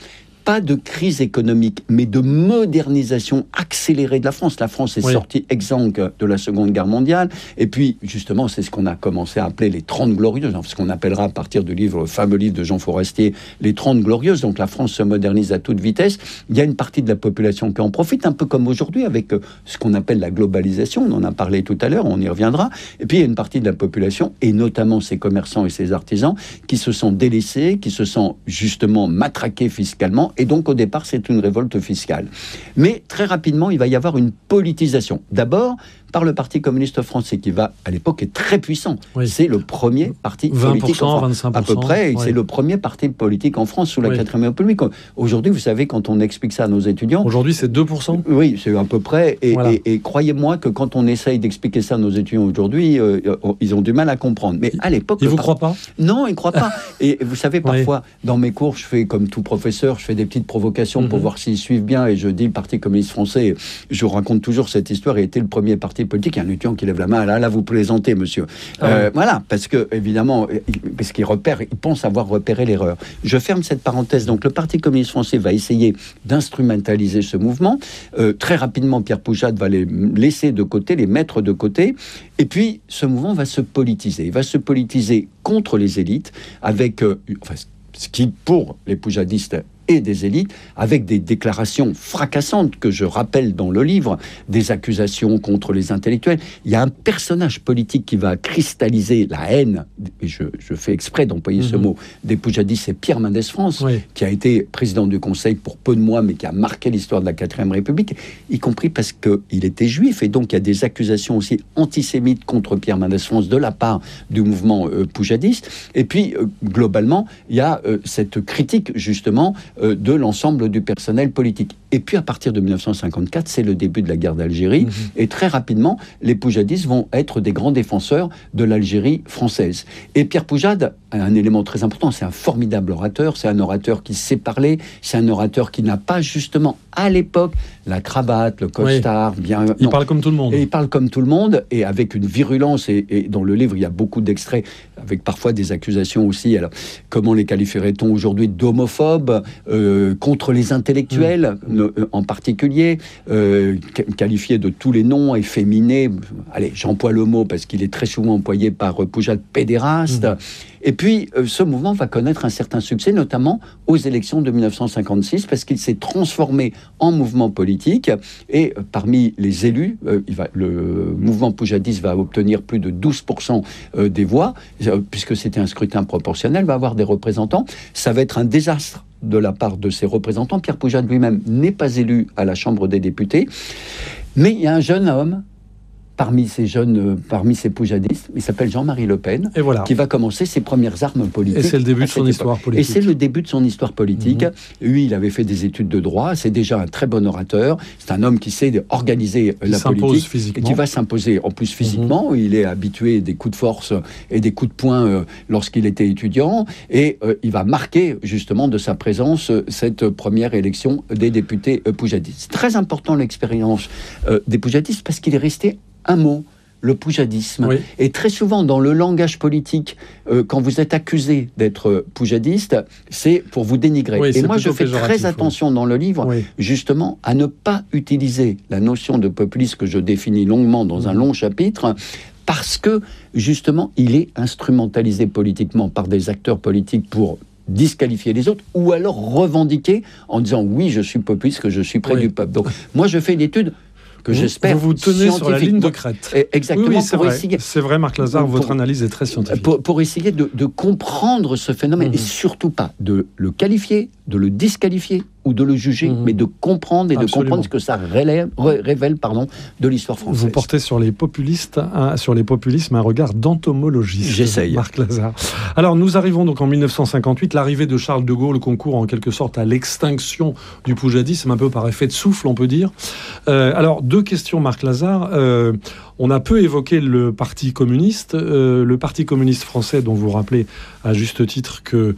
pas de crise économique, mais de modernisation accélérée de la France. La France est oui. sortie exsangue de la Seconde Guerre mondiale, et puis justement, c'est ce qu'on a commencé à appeler les Trente Glorieuses, ce qu'on appellera à partir du livre, le fameux livre de Jean Forestier, les Trente Glorieuses. Donc la France se modernise à toute vitesse. Il y a une partie de la population qui en profite, un peu comme aujourd'hui avec ce qu'on appelle la globalisation. On en a parlé tout à l'heure, on y reviendra. Et puis il y a une partie de la population, et notamment ces commerçants et ces artisans, qui se sont délaissés, qui se sont justement matraqués fiscalement. Et donc, au départ, c'est une révolte fiscale. Mais très rapidement, il va y avoir une politisation. D'abord, par le Parti communiste français, qui va, à l'époque, est très puissant. Oui. C'est le premier parti politique en France. vingt-cinq pour cent, à peu près, et oui. c'est le premier parti politique en France sous la oui. quatrième République. Aujourd'hui, vous savez, quand on explique ça à nos étudiants... Aujourd'hui, c'est deux pour cent. Oui, c'est à peu près. Et, voilà. et, et croyez-moi que quand on essaye d'expliquer ça à nos étudiants aujourd'hui, euh, ils ont du mal à comprendre. Mais à l'époque... Ils ne vous par... croient pas ? Non, ils ne croient pas. Et vous savez, parfois, oui. dans mes cours, je fais, comme tout professeur, je fais des petites provocations mm-hmm. pour voir s'ils suivent bien, et je dis, le Parti communiste français, je raconte toujours cette histoire, a été le premier parti politique. Il y a un étudiant qui lève la main, là, là, vous plaisantez, monsieur. Ah euh, oui. Voilà, parce que, évidemment, parce qu'il repère, il pense avoir repéré l'erreur. Je ferme cette parenthèse. Donc, le Parti communiste français va essayer d'instrumentaliser ce mouvement. Euh, très rapidement, Pierre Poujade va les laisser de côté, les mettre de côté. Et puis, ce mouvement va se politiser. Il va se politiser contre les élites, avec, euh, enfin, ce qui, pour les poujadistes, et des élites, avec des déclarations fracassantes que je rappelle dans le livre, des accusations contre les intellectuels. Il y a un personnage politique qui va cristalliser la haine, et je, je fais exprès d'employer mmh. ce mot, des poujadistes, c'est Pierre Mendès France, oui. qui a été président du Conseil pour peu de mois, mais qui a marqué l'histoire de la quatrième République, y compris parce qu'il était juif, et donc il y a des accusations aussi antisémites contre Pierre Mendès France de la part du mouvement euh, poujadiste. Et puis, euh, globalement, il y a euh, cette critique, justement, de l'ensemble du personnel politique. Et puis, à partir de dix-neuf cent cinquante-quatre, c'est le début de la guerre d'Algérie. Mmh. Et très rapidement, les poujadistes vont être des grands défenseurs de l'Algérie française. Et Pierre Poujade a un élément très important. C'est un formidable orateur. C'est un orateur qui sait parler. C'est un orateur qui n'a pas, justement, à l'époque, la cravate, le costard. Oui. Bien, il non. parle comme tout le monde. Et il parle comme tout le monde, et avec une virulence. Et, et dans le livre, il y a beaucoup d'extraits, avec parfois des accusations aussi. Alors, comment les qualifierait-on aujourd'hui d'homophobes Euh, contre les intellectuels, mmh. euh, en particulier, euh, qualifiés de tous les noms, efféminés. Allez, j'emploie le mot parce qu'il est très souvent employé par euh, Poujade, pédéraste. Mmh. Et puis, euh, ce mouvement va connaître un certain succès, notamment aux élections de dix-neuf cent cinquante-six, parce qu'il s'est transformé en mouvement politique. Et euh, parmi les élus, euh, il va, le mouvement poujadiste va obtenir plus de douze pour cent euh, des voix, euh, puisque c'était un scrutin proportionnel, va avoir des représentants. Ça va être un désastre de la part de ses représentants. Pierre Poujade lui-même n'est pas élu à la Chambre des députés. Mais il y a un jeune homme parmi ces jeunes, euh, parmi ces poujadistes, il s'appelle Jean-Marie Le Pen, et voilà. qui va commencer ses premières armes politiques. Et c'est le début de son époque. histoire politique. Et c'est le début de son histoire politique. Mmh. Lui, il avait fait des études de droit, c'est déjà un très bon orateur, c'est un homme qui sait organiser il la politique, physiquement. et qui va s'imposer en plus physiquement. Mmh. Il est habitué des coups de force et des coups de poing euh, lorsqu'il était étudiant, et euh, il va marquer justement de sa présence euh, cette première élection des députés euh, poujadistes. C'est très important l'expérience euh, des poujadistes, parce qu'il est resté un mot, le poujadisme. Oui. Et très souvent, dans le langage politique, euh, quand vous êtes accusé d'être poujadiste, c'est pour vous dénigrer. Oui, et moi, je fais très attention oui. dans le livre, oui. justement, à ne pas utiliser la notion de populisme que je définis longuement dans mmh. un long chapitre, parce que, justement, il est instrumentalisé politiquement par des acteurs politiques pour disqualifier les autres, ou alors revendiquer en disant « oui, je suis populiste, que je suis près oui. du peuple ». Donc, moi, je fais une étude que vous, j'espère vous vous tenez sur la ligne de crête. Exactement. Oui, oui, c'est, pour vrai. Essayer, c'est vrai, Marc Lazare, pour, votre analyse est très scientifique. Pour, pour essayer de, de comprendre ce phénomène, mmh. et surtout pas de le qualifier, de le disqualifier ou de le juger, mmh. mais de comprendre et Absolument. de comprendre ce que ça révèle, révèle pardon, de l'histoire française. Vous portez sur les populistes, un, sur les populismes un regard d'entomologiste. J'essaye. Marc Lazare. Alors, nous arrivons donc en dix-neuf cent cinquante-huit, l'arrivée de Charles de Gaulle concourt en quelque sorte à l'extinction du poujadisme, un peu par effet de souffle, on peut dire. Euh, alors, deux questions, Marc Lazare. Euh, on a peu évoqué le Parti communiste. Euh, le Parti communiste français, dont vous rappelez à juste titre qu'il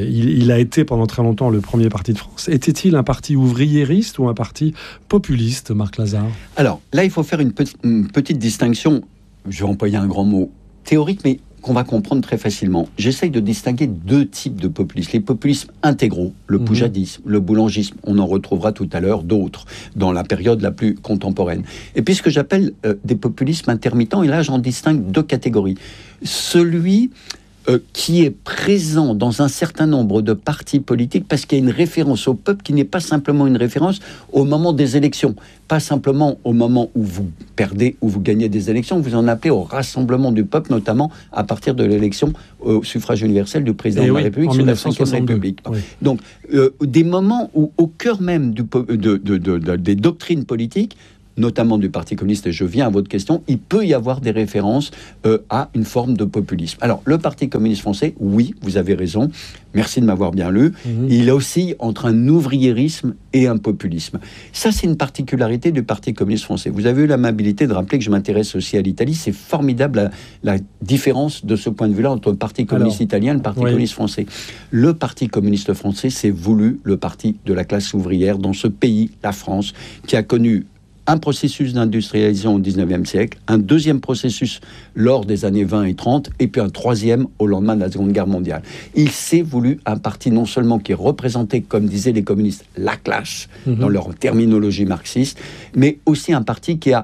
il a été pendant très longtemps le premier parti de France, était-il un parti ouvriériste ou un parti populiste, Marc Lazare ? Alors, là, il faut faire une petite, une petite distinction, je vais employer un grand mot, théorique, mais qu'on va comprendre très facilement. J'essaye de distinguer deux types de populisme. Les populismes intégraux, le mmh. poujadisme, le boulangisme, on en retrouvera tout à l'heure d'autres dans la période la plus contemporaine. Et puis ce que j'appelle euh, des populismes intermittents, et là j'en distingue deux catégories. Celui euh, qui est présent dans un certain nombre de partis politiques parce qu'il y a une référence au peuple qui n'est pas simplement une référence au moment des élections, pas simplement au moment où vous perdez ou vous gagnez des élections, vous en appelez au rassemblement du peuple, notamment à partir de l'élection au suffrage universel du président Et de oui, la République sous la cinquième République. Oui. Donc, euh, des moments où, au cœur même du, de, de, de, de, des doctrines politiques, notamment du Parti communiste, et je viens à votre question, il peut y avoir des références euh, à une forme de populisme. Alors, le Parti communiste français, oui, vous avez raison, merci de m'avoir bien lu, mmh. il oscille entre un ouvriérisme et un populisme. Ça, c'est une particularité du Parti communiste français. Vous avez eu l'amabilité de rappeler que je m'intéresse aussi à l'Italie. C'est formidable la, la différence de ce point de vue-là entre le Parti communiste Alors, italien et le Parti oui. communiste français. Le Parti communiste français, c'est voulu le parti de la classe ouvrière dans ce pays, la France, qui a connu un processus d'industrialisation au dix-neuvième siècle, un deuxième processus lors des années vingt et trente, et puis un troisième au lendemain de la Seconde Guerre mondiale. Il s'est voulu un parti non seulement qui représentait, comme disaient les communistes, la classe, mmh. dans leur terminologie marxiste, mais aussi un parti qui a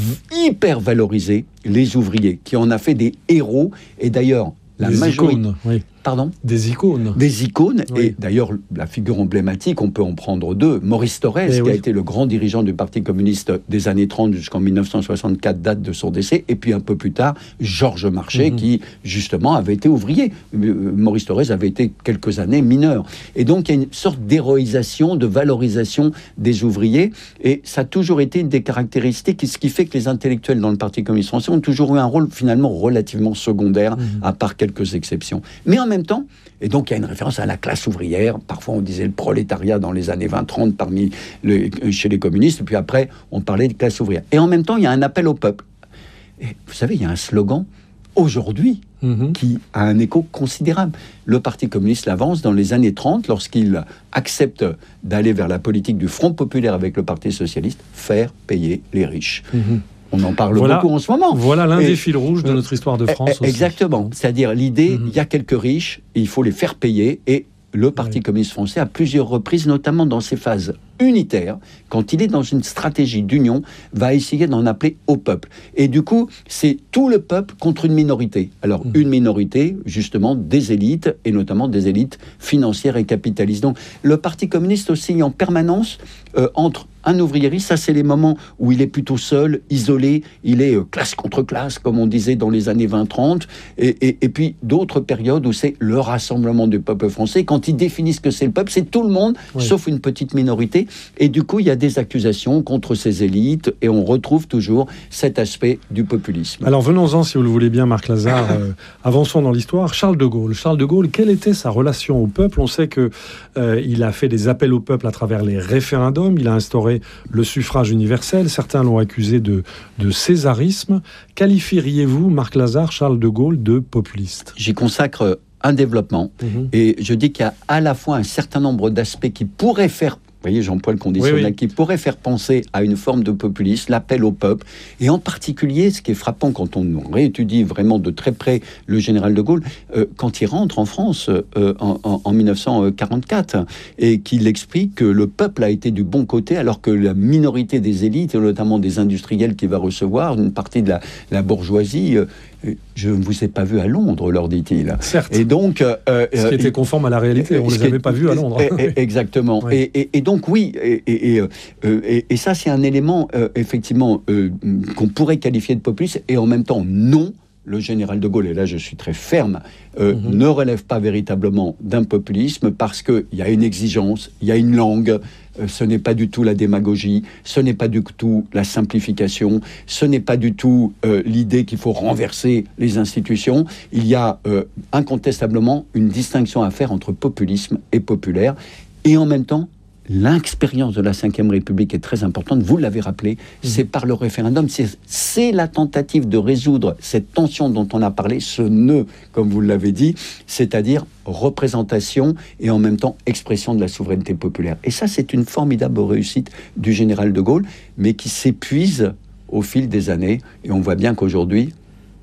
hyper valorisé les ouvriers, qui en a fait des héros, et d'ailleurs, la des majorité... Icônes, oui. Pardon ? Des icônes. Des icônes, oui. et d'ailleurs, la figure emblématique, on peut en prendre deux. Maurice Thorez, et qui oui. a été le grand dirigeant du Parti communiste des années trente jusqu'en dix-neuf cent soixante-quatre, date de son décès, et puis un peu plus tard, Georges Marchais, mm-hmm. qui, justement, avait été ouvrier. Maurice Thorez avait été quelques années mineur. Et donc, il y a une sorte d'héroïsation, de valorisation des ouvriers, et ça a toujours été une des caractéristiques, ce qui fait que les intellectuels dans le Parti communiste français ont toujours eu un rôle, finalement, relativement secondaire, mm-hmm. à part quelques exceptions. Mais en même temps, et donc il y a une référence à la classe ouvrière, parfois on disait le prolétariat dans les années vingt trente parmi le, chez les communistes, et puis après on parlait de classe ouvrière. Et en même temps, il y a un appel au peuple. Et vous savez, il y a un slogan aujourd'hui mmh. qui a un écho considérable. Le Parti communiste l'avance dans les années trente lorsqu'il accepte d'aller vers la politique du Front populaire avec le Parti socialiste, faire payer les riches. Mmh. On en parle voilà, beaucoup en ce moment. Voilà l'un et, des fils rouges de notre histoire de France. Euh, exactement. Aussi. C'est-à-dire l'idée, il mm-hmm. y a quelques riches, il faut les faire payer. Et le Parti oui. communiste français, à plusieurs reprises, notamment dans ses phases unitaires, quand il est dans une stratégie d'union, va essayer d'en appeler au peuple. Et du coup, c'est tout le peuple contre une minorité. Alors, mmh. une minorité, justement, des élites, et notamment des élites financières et capitalistes. Donc, le Parti communiste oscille en permanence euh, entre un ouvriériste, ça c'est les moments où il est plutôt seul, isolé, il est euh, classe contre classe, comme on disait dans les années vingt trente, et, et, et puis d'autres périodes où c'est le rassemblement du peuple français. Quand ils définissent que c'est le peuple, c'est tout le monde, oui. sauf une petite minorité. Et du coup, il y a des accusations contre ces élites, et on retrouve toujours cet aspect du populisme. Alors venons-en, si vous le voulez bien, Marc Lazare, euh, avançons dans l'histoire. Charles de Gaulle. Charles de Gaulle, quelle était sa relation au peuple ? On sait qu'il euh, a fait des appels au peuple à travers les référendums, il a instauré le suffrage universel, certains l'ont accusé de, de césarisme. Qualifieriez-vous, Marc Lazare, Charles de Gaulle de populiste ? J'y consacre un développement, mmh. et je dis qu'il y a à la fois un certain nombre d'aspects qui pourraient faire, vous voyez, j'emploie le conditionnel, oui, oui. qui pourrait faire penser à une forme de populisme, l'appel au peuple, et en particulier, ce qui est frappant quand on réétudie vraiment de très près le général de Gaulle, euh, quand il rentre en France euh, en, en, en dix-neuf cent quarante-quatre, et qu'il explique que le peuple a été du bon côté, alors que la minorité des élites, et notamment des industriels qu'il va recevoir, une partie de la, la bourgeoisie, euh, je ne vous ai pas vu à Londres, leur dit-il. Certes. Et donc, euh, ce qui était conforme à la réalité, on ne les avait pas vus à Londres. Exactement. Oui. Et, et, et donc, oui, et, et, et, et, et ça, c'est un élément, euh, effectivement, euh, qu'on pourrait qualifier de populiste, et en même temps, non. Le général de Gaulle, et là je suis très ferme, euh, mm-hmm. ne relève pas véritablement d'un populisme parce qu'il y a une exigence, il y a une langue, euh, ce n'est pas du tout la démagogie, ce n'est pas du tout la simplification, ce n'est pas du tout euh, l'idée qu'il faut renverser les institutions. Il y a euh, incontestablement une distinction à faire entre populisme et populaire, et en même temps, l'expérience de la cinquième République est très importante, vous l'avez rappelé, mmh. c'est par le référendum, c'est, c'est la tentative de résoudre cette tension dont on a parlé, ce nœud, comme vous l'avez dit, c'est-à-dire représentation et en même temps expression de la souveraineté populaire. Et ça, c'est une formidable réussite du général de Gaulle, mais qui s'épuise au fil des années, et on voit bien qu'aujourd'hui,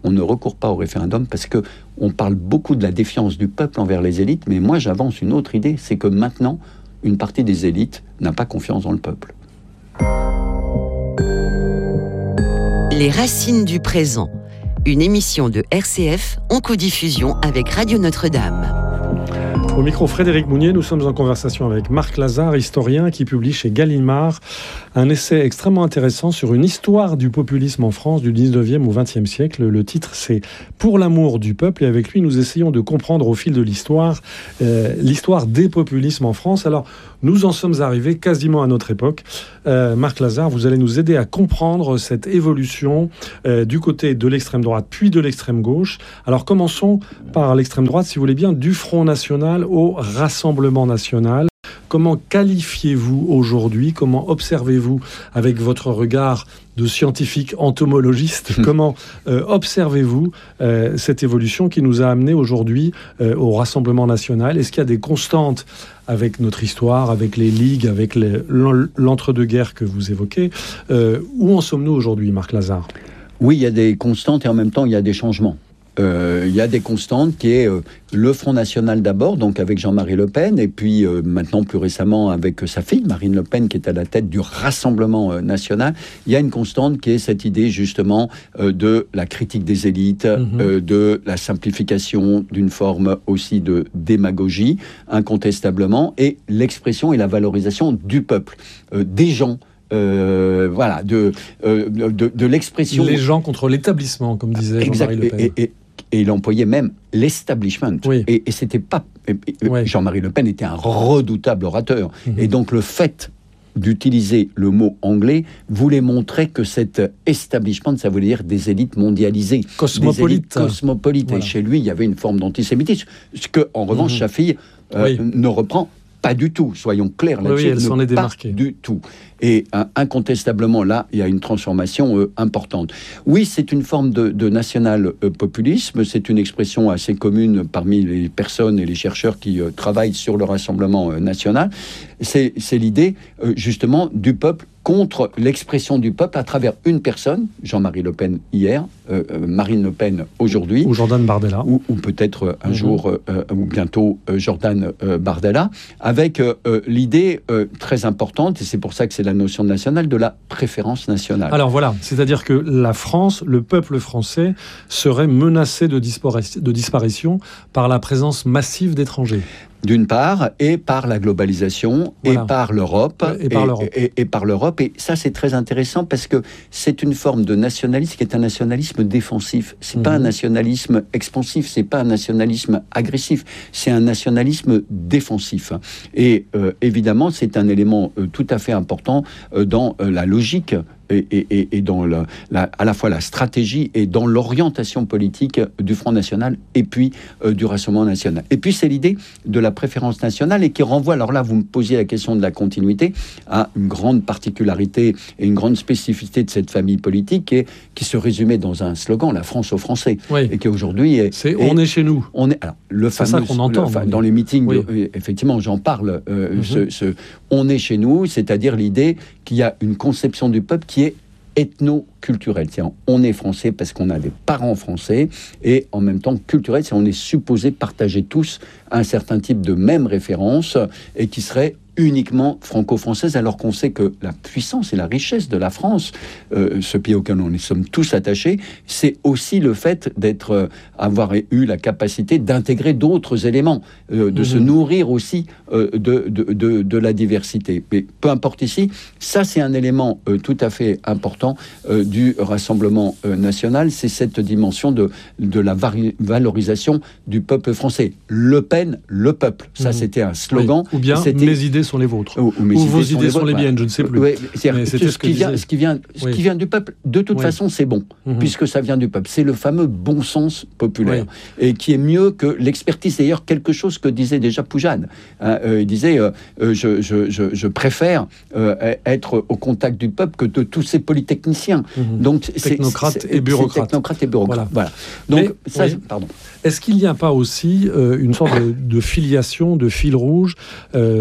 on ne recourt pas au référendum parce que on parle beaucoup de la défiance du peuple envers les élites, mais moi j'avance une autre idée, c'est que maintenant, une partie des élites n'a pas confiance dans le peuple. Les racines du présent, une émission de R C F en codiffusion avec Radio Notre-Dame. Au micro Frédéric Mounier, nous sommes en conversation avec Marc Lazare, historien qui publie chez Gallimard un essai extrêmement intéressant sur une histoire du populisme en France du dix-neuvième au vingtième siècle. Le titre, c'est « Pour l'amour du peuple » et avec lui, nous essayons de comprendre au fil de l'histoire euh, l'histoire des populismes en France. Alors, nous en sommes arrivés quasiment à notre époque. Euh, Marc Lazare, vous allez nous aider à comprendre cette évolution euh, du côté de l'extrême droite puis de l'extrême gauche. Alors, commençons par l'extrême droite, si vous voulez bien, du Front National au Rassemblement National. Comment qualifiez-vous aujourd'hui, comment observez-vous avec votre regard de scientifique entomologiste, mmh. comment euh, observez-vous euh, cette évolution qui nous a amené aujourd'hui euh, au Rassemblement National? Est-ce qu'il y a des constantes avec notre histoire, avec les ligues, avec les, l'entre-deux-guerres que vous évoquez? euh, Où en sommes-nous aujourd'hui, Marc Lazare? Oui, il y a des constantes et en même temps, il y a des changements. Euh, il y a des constantes qui est euh, le Front National d'abord, donc avec Jean-Marie Le Pen, et puis euh, maintenant plus récemment avec euh, sa fille Marine Le Pen qui est à la tête du Rassemblement euh, National. Il y a une constante qui est cette idée justement euh, de la critique des élites, mmh. euh, de la simplification, d'une forme aussi de démagogie, incontestablement, et l'expression et la valorisation du peuple, euh, des gens. Euh, voilà, de, euh, de, de l'expression... Les gens contre l'établissement, comme disait Jean-Marie Le Pen. Et, et, et il employait même l'establishment. Oui. Et, et c'était pas... Et, ouais. Jean-Marie Le Pen était un redoutable orateur. Mmh. Et donc le fait d'utiliser le mot anglais voulait montrer que cet establishment, ça voulait dire des élites mondialisées. Cosmopolites. Des élites cosmopolites. Voilà. Et chez lui, il y avait une forme d'antisémitisme. Ce que, en revanche, mmh. sa fille euh, oui. ne reprend pas du tout, soyons clairs là-dessus. Oui, elle s'en est démarquée. Pas du tout. Et euh, incontestablement, là, il y a une transformation euh, importante. Oui, c'est une forme de, de national-populisme. C'est une expression assez commune parmi les personnes et les chercheurs qui euh, travaillent sur le Rassemblement euh, national. C'est, c'est l'idée, euh, justement, du peuple contre l'expression du peuple à travers une personne, Jean-Marie Le Pen hier, euh, euh, Marine Le Pen aujourd'hui. Ou Jordan Bardella. Ou, ou peut-être euh, un mmh. jour, euh, ou bientôt, euh, Jordan euh, Bardella, avec euh, euh, l'idée euh, très importante, et c'est pour ça que c'est la notion nationale, de la préférence nationale. Alors voilà, c'est-à-dire que la France, le peuple français, serait menacé de, dispari- de disparition par la présence massive d'étrangers. D'une part, et par la globalisation, voilà. et par l'Europe, et, et, par l'Europe. Et, et, et par l'Europe. Et ça, c'est très intéressant parce que c'est une forme de nationalisme qui est un nationalisme défensif. C'est mmh. pas un nationalisme expansif, c'est pas un nationalisme agressif, c'est un nationalisme défensif. Et euh, évidemment, c'est un élément euh, tout à fait important euh, dans euh, la logique Et, et, et dans le, la, à la fois la stratégie et dans l'orientation politique du Front National et puis euh, du Rassemblement National. Et puis c'est l'idée de la préférence nationale et qui renvoie, alors là vous me posiez la question de la continuité, à une grande particularité et une grande spécificité de cette famille politique qui, est, qui se résumait dans un slogan, la France aux Français, oui. et qui aujourd'hui est... C'est est, on est chez nous. On est, alors, le c'est fameux, ça qu'on entend. Le, dans les meetings, oui. euh, effectivement j'en parle, euh, mm-hmm. ce, ce on est chez nous, c'est-à-dire l'idée qu'il y a une conception du peuple qui est ethno-culturel. C'est-à-dire, on est français parce qu'on a des parents français, et en même temps culturel, c'est on est supposé partager tous un certain type de même référence, et qui serait uniquement franco-française, alors qu'on sait que la puissance et la richesse de la France, euh, ce pays auquel nous sommes tous attachés, c'est aussi le fait d'être, euh, avoir eu la capacité d'intégrer d'autres éléments, euh, de mmh. se nourrir aussi euh, de, de, de, de la diversité. Mais peu importe ici, ça c'est un élément euh, tout à fait important euh, du Rassemblement euh, national, c'est cette dimension de, de la vari- valorisation du peuple français. Le Pen, le peuple. Ça mmh. c'était un slogan. Oui. Ou bien c'était... mes idées sont les vôtres. Ou, ou, ou idées vos sont idées les sont les miennes, je ne sais plus. Ouais, mais c'était ce, ce, qui vient, ce, qui vient, ce oui. qui vient du peuple, de toute oui. façon, c'est bon, mm-hmm. puisque ça vient du peuple. C'est le fameux bon sens populaire, oui. et qui est mieux que l'expertise. D'ailleurs, quelque chose que disait déjà Poujade. Hein, euh, il disait, euh, euh, je, je, je, je préfère euh, être au contact du peuple que de tous ces polytechniciens. Mm-hmm. Donc, technocrates c'est, et bureaucrates. Technocrates et bureaucrates. Voilà. voilà. Donc, mais, ça, oui. pardon. Est-ce qu'il n'y a pas aussi euh, une sorte de, de filiation, de fil rouge euh, avec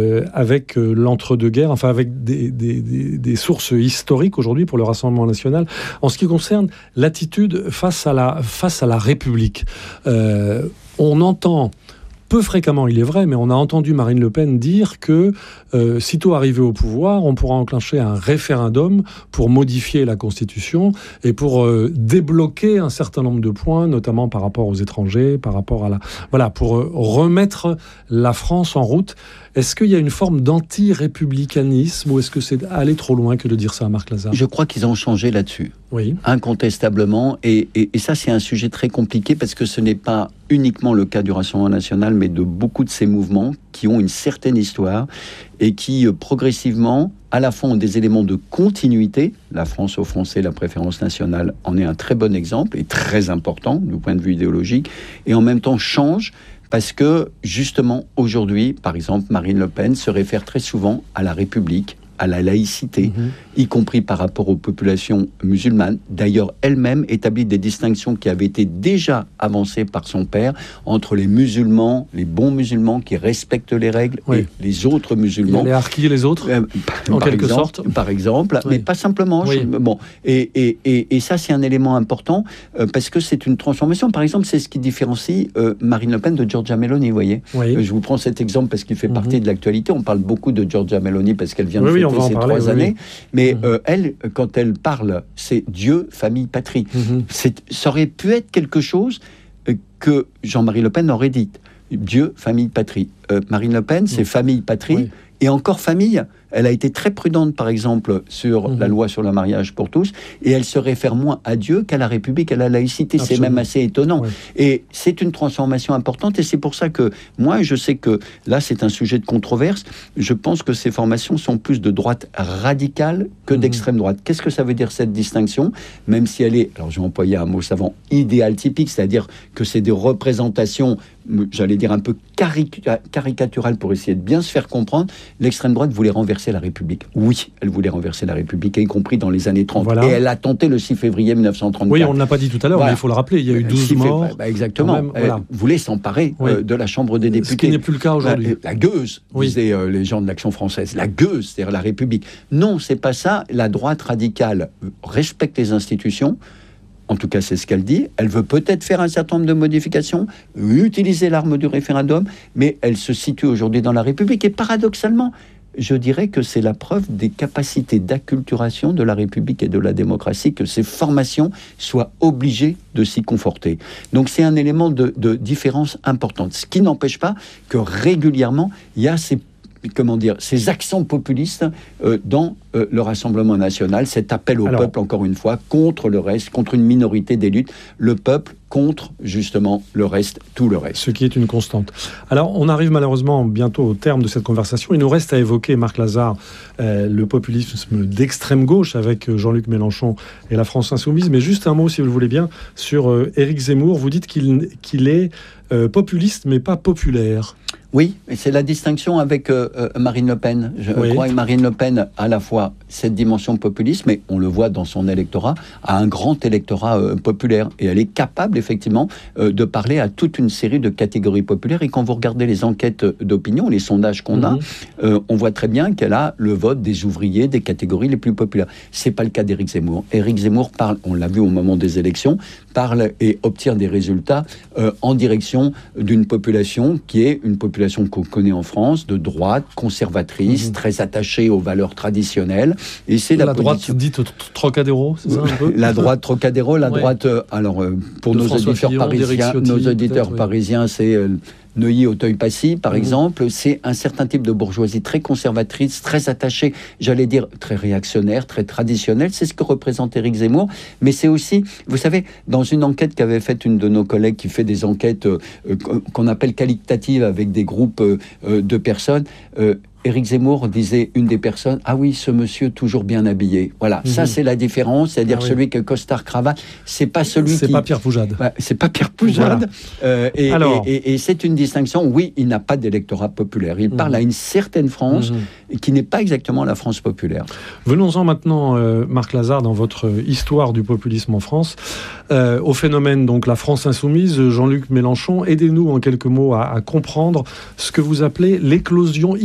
avec euh, l'entre-deux-guerres, enfin avec des, des, des, des sources historiques aujourd'hui pour le Rassemblement national, en ce qui concerne l'attitude face à la, face à la République. Euh, on entend... Peu fréquemment, il est vrai, mais on a entendu Marine Le Pen dire que, euh, sitôt arrivé au pouvoir, on pourra enclencher un référendum pour modifier la Constitution et pour euh, débloquer un certain nombre de points, notamment par rapport aux étrangers, par rapport à la... Voilà, pour euh, remettre la France en route. Est-ce qu'il y a une forme d'anti-républicanisme ou est-ce que c'est aller trop loin que de dire ça à Marc Lazare ? Je crois qu'ils ont changé là-dessus. Oui. Incontestablement. Et, et, et ça, c'est un sujet très compliqué parce que ce n'est pas uniquement le cas du Rassemblement national, mais de beaucoup de ces mouvements qui ont une certaine histoire et qui, euh, progressivement, à la fois ont des éléments de continuité. La France aux Français, la préférence nationale en est un très bon exemple et très important du point de vue idéologique. Et en même temps, changent. Parce que, justement, aujourd'hui, par exemple, Marine Le Pen se réfère très souvent à la République, à la laïcité, mmh. y compris par rapport aux populations musulmanes. D'ailleurs, elle-même établit des distinctions qui avaient été déjà avancées par son père entre les musulmans, les bons musulmans qui respectent les règles, oui. et les autres musulmans. Les harkis et les autres, euh, en quelque exemple, sorte. Par exemple, oui. mais pas simplement. Oui. Je, bon, et, et, et, et ça, c'est un élément important euh, parce que c'est une transformation. Par exemple, c'est ce qui différencie euh, Marine Le Pen de Giorgia Meloni, vous voyez. Oui. Euh, je vous prends cet exemple parce qu'il fait mmh. partie de l'actualité. On parle beaucoup de Giorgia Meloni parce qu'elle vient de oui, fêter ces parler, trois oui, années. oui. Mais Mmh. euh, elle, quand elle parle, c'est Dieu, famille, patrie. Mmh. C'est, ça aurait pu être quelque chose euh, que Jean-Marie Le Pen aurait dit. Dieu, famille, patrie. Euh, Marine Le Pen, c'est mmh. famille, patrie. Oui. Et encore famille. Elle a été très prudente, par exemple, sur mmh. la loi sur le mariage pour tous, et elle se réfère moins à Dieu qu'à la République, à la laïcité. Absolument. C'est même assez étonnant. Oui. Et c'est une transformation importante, et c'est pour ça que moi, je sais que là, c'est un sujet de controverse. Je pense que ces formations sont plus de droite radicale que mmh. d'extrême droite. Qu'est-ce que ça veut dire, cette distinction ? Même si elle est, alors je vais employer un mot savant, idéal typique, c'est-à-dire que c'est des représentations, j'allais dire un peu caric- caricaturales pour essayer de bien se faire comprendre. L'extrême droite voulait renverser la République. Oui, elle voulait renverser la République, y compris dans les années trente. Voilà. Et elle a tenté le six février mille neuf cent trente-quatre. Oui, on ne l'a pas dit tout à l'heure, voilà. Mais il faut le rappeler, il y a eu douze morts. Bah, exactement. Même, voilà. Elle voulait s'emparer oui. euh, de la Chambre des députés. Ce qui n'est plus le cas aujourd'hui. La, la gueuse, oui. disaient euh, les gens de l'Action française. La gueuse, c'est-à-dire la République. Non, c'est pas ça. La droite radicale respecte les institutions. En tout cas, c'est ce qu'elle dit. Elle veut peut-être faire un certain nombre de modifications, utiliser l'arme du référendum, mais elle se situe aujourd'hui dans la République. Et paradoxalement, je dirais que c'est la preuve des capacités d'acculturation de la République et de la démocratie, que ces formations soient obligées de s'y conforter. Donc c'est un élément de, de différence importante. Ce qui n'empêche pas que régulièrement, il y a ces comment dire, ces accents populistes euh, dans euh, le Rassemblement national, cet appel au Alors, peuple, encore une fois, contre le reste, contre une minorité d'élites, le peuple contre, justement, le reste, tout le reste. Ce qui est une constante. Alors, on arrive malheureusement bientôt au terme de cette conversation. Il nous reste à évoquer, Marc Lazare, euh, le populisme d'extrême gauche avec Jean-Luc Mélenchon et la France insoumise. Mais juste un mot, si vous le voulez bien, sur euh, Éric Zemmour. Vous dites qu'il, qu'il est euh, populiste, mais pas populaire. Oui, et c'est la distinction avec euh, euh, Marine Le Pen. Je oui. crois que Marine Le Pen a à la fois cette dimension populiste, mais on le voit dans son électorat, a un grand électorat euh, populaire. Et elle est capable, effectivement, euh, de parler à toute une série de catégories populaires. Et quand vous regardez les enquêtes d'opinion, les sondages qu'on mm-hmm. a, euh, on voit très bien qu'elle a le vote des ouvriers, des catégories les plus populaires. C'est pas le cas d'Éric Zemmour. Éric Zemmour parle, on l'a vu au moment des élections, parle et obtient des résultats euh, en direction d'une population qui est une population qu'on connaît en France, de droite, conservatrice, mmh. très attachée aux valeurs traditionnelles. Et c'est la, la position... droite dite Trocadéro, c'est ça un peu ? La droite Trocadéro, la ouais. droite... Euh, alors, euh, pour nos auditeurs, Fillon, parisiens, Ciotti, nos auditeurs parisiens, oui. c'est... Euh, Neuilly, Auteuil-Passy, par mmh. exemple, c'est un certain type de bourgeoisie très conservatrice, très attachée, j'allais dire très réactionnaire, très traditionnelle. C'est ce que représente Éric Zemmour. Mais c'est aussi, vous savez, dans une enquête qu'avait faite une de nos collègues qui fait des enquêtes euh, qu'on appelle qualitatives avec des groupes euh, de personnes, euh, Éric Zemmour disait, une des personnes, ah oui, ce monsieur toujours bien habillé. Voilà, mmh. ça c'est la différence, c'est-à-dire ah oui. celui qui a costard cravate, c'est pas celui c'est qui... C'est pas Pierre Poujade. Bah, c'est pas Pierre Poujade. Voilà. Euh, et, Alors... et, et, et c'est une distinction, oui, il n'a pas d'électorat populaire. Il mmh. parle à une certaine France mmh. qui n'est pas exactement la France populaire. Venons-en maintenant, euh, Marc Lazare, dans votre histoire du populisme en France, euh, au phénomène, donc la France insoumise, Jean-Luc Mélenchon. Aidez-nous en quelques mots à, à comprendre ce que vous appelez l'éclosion inédite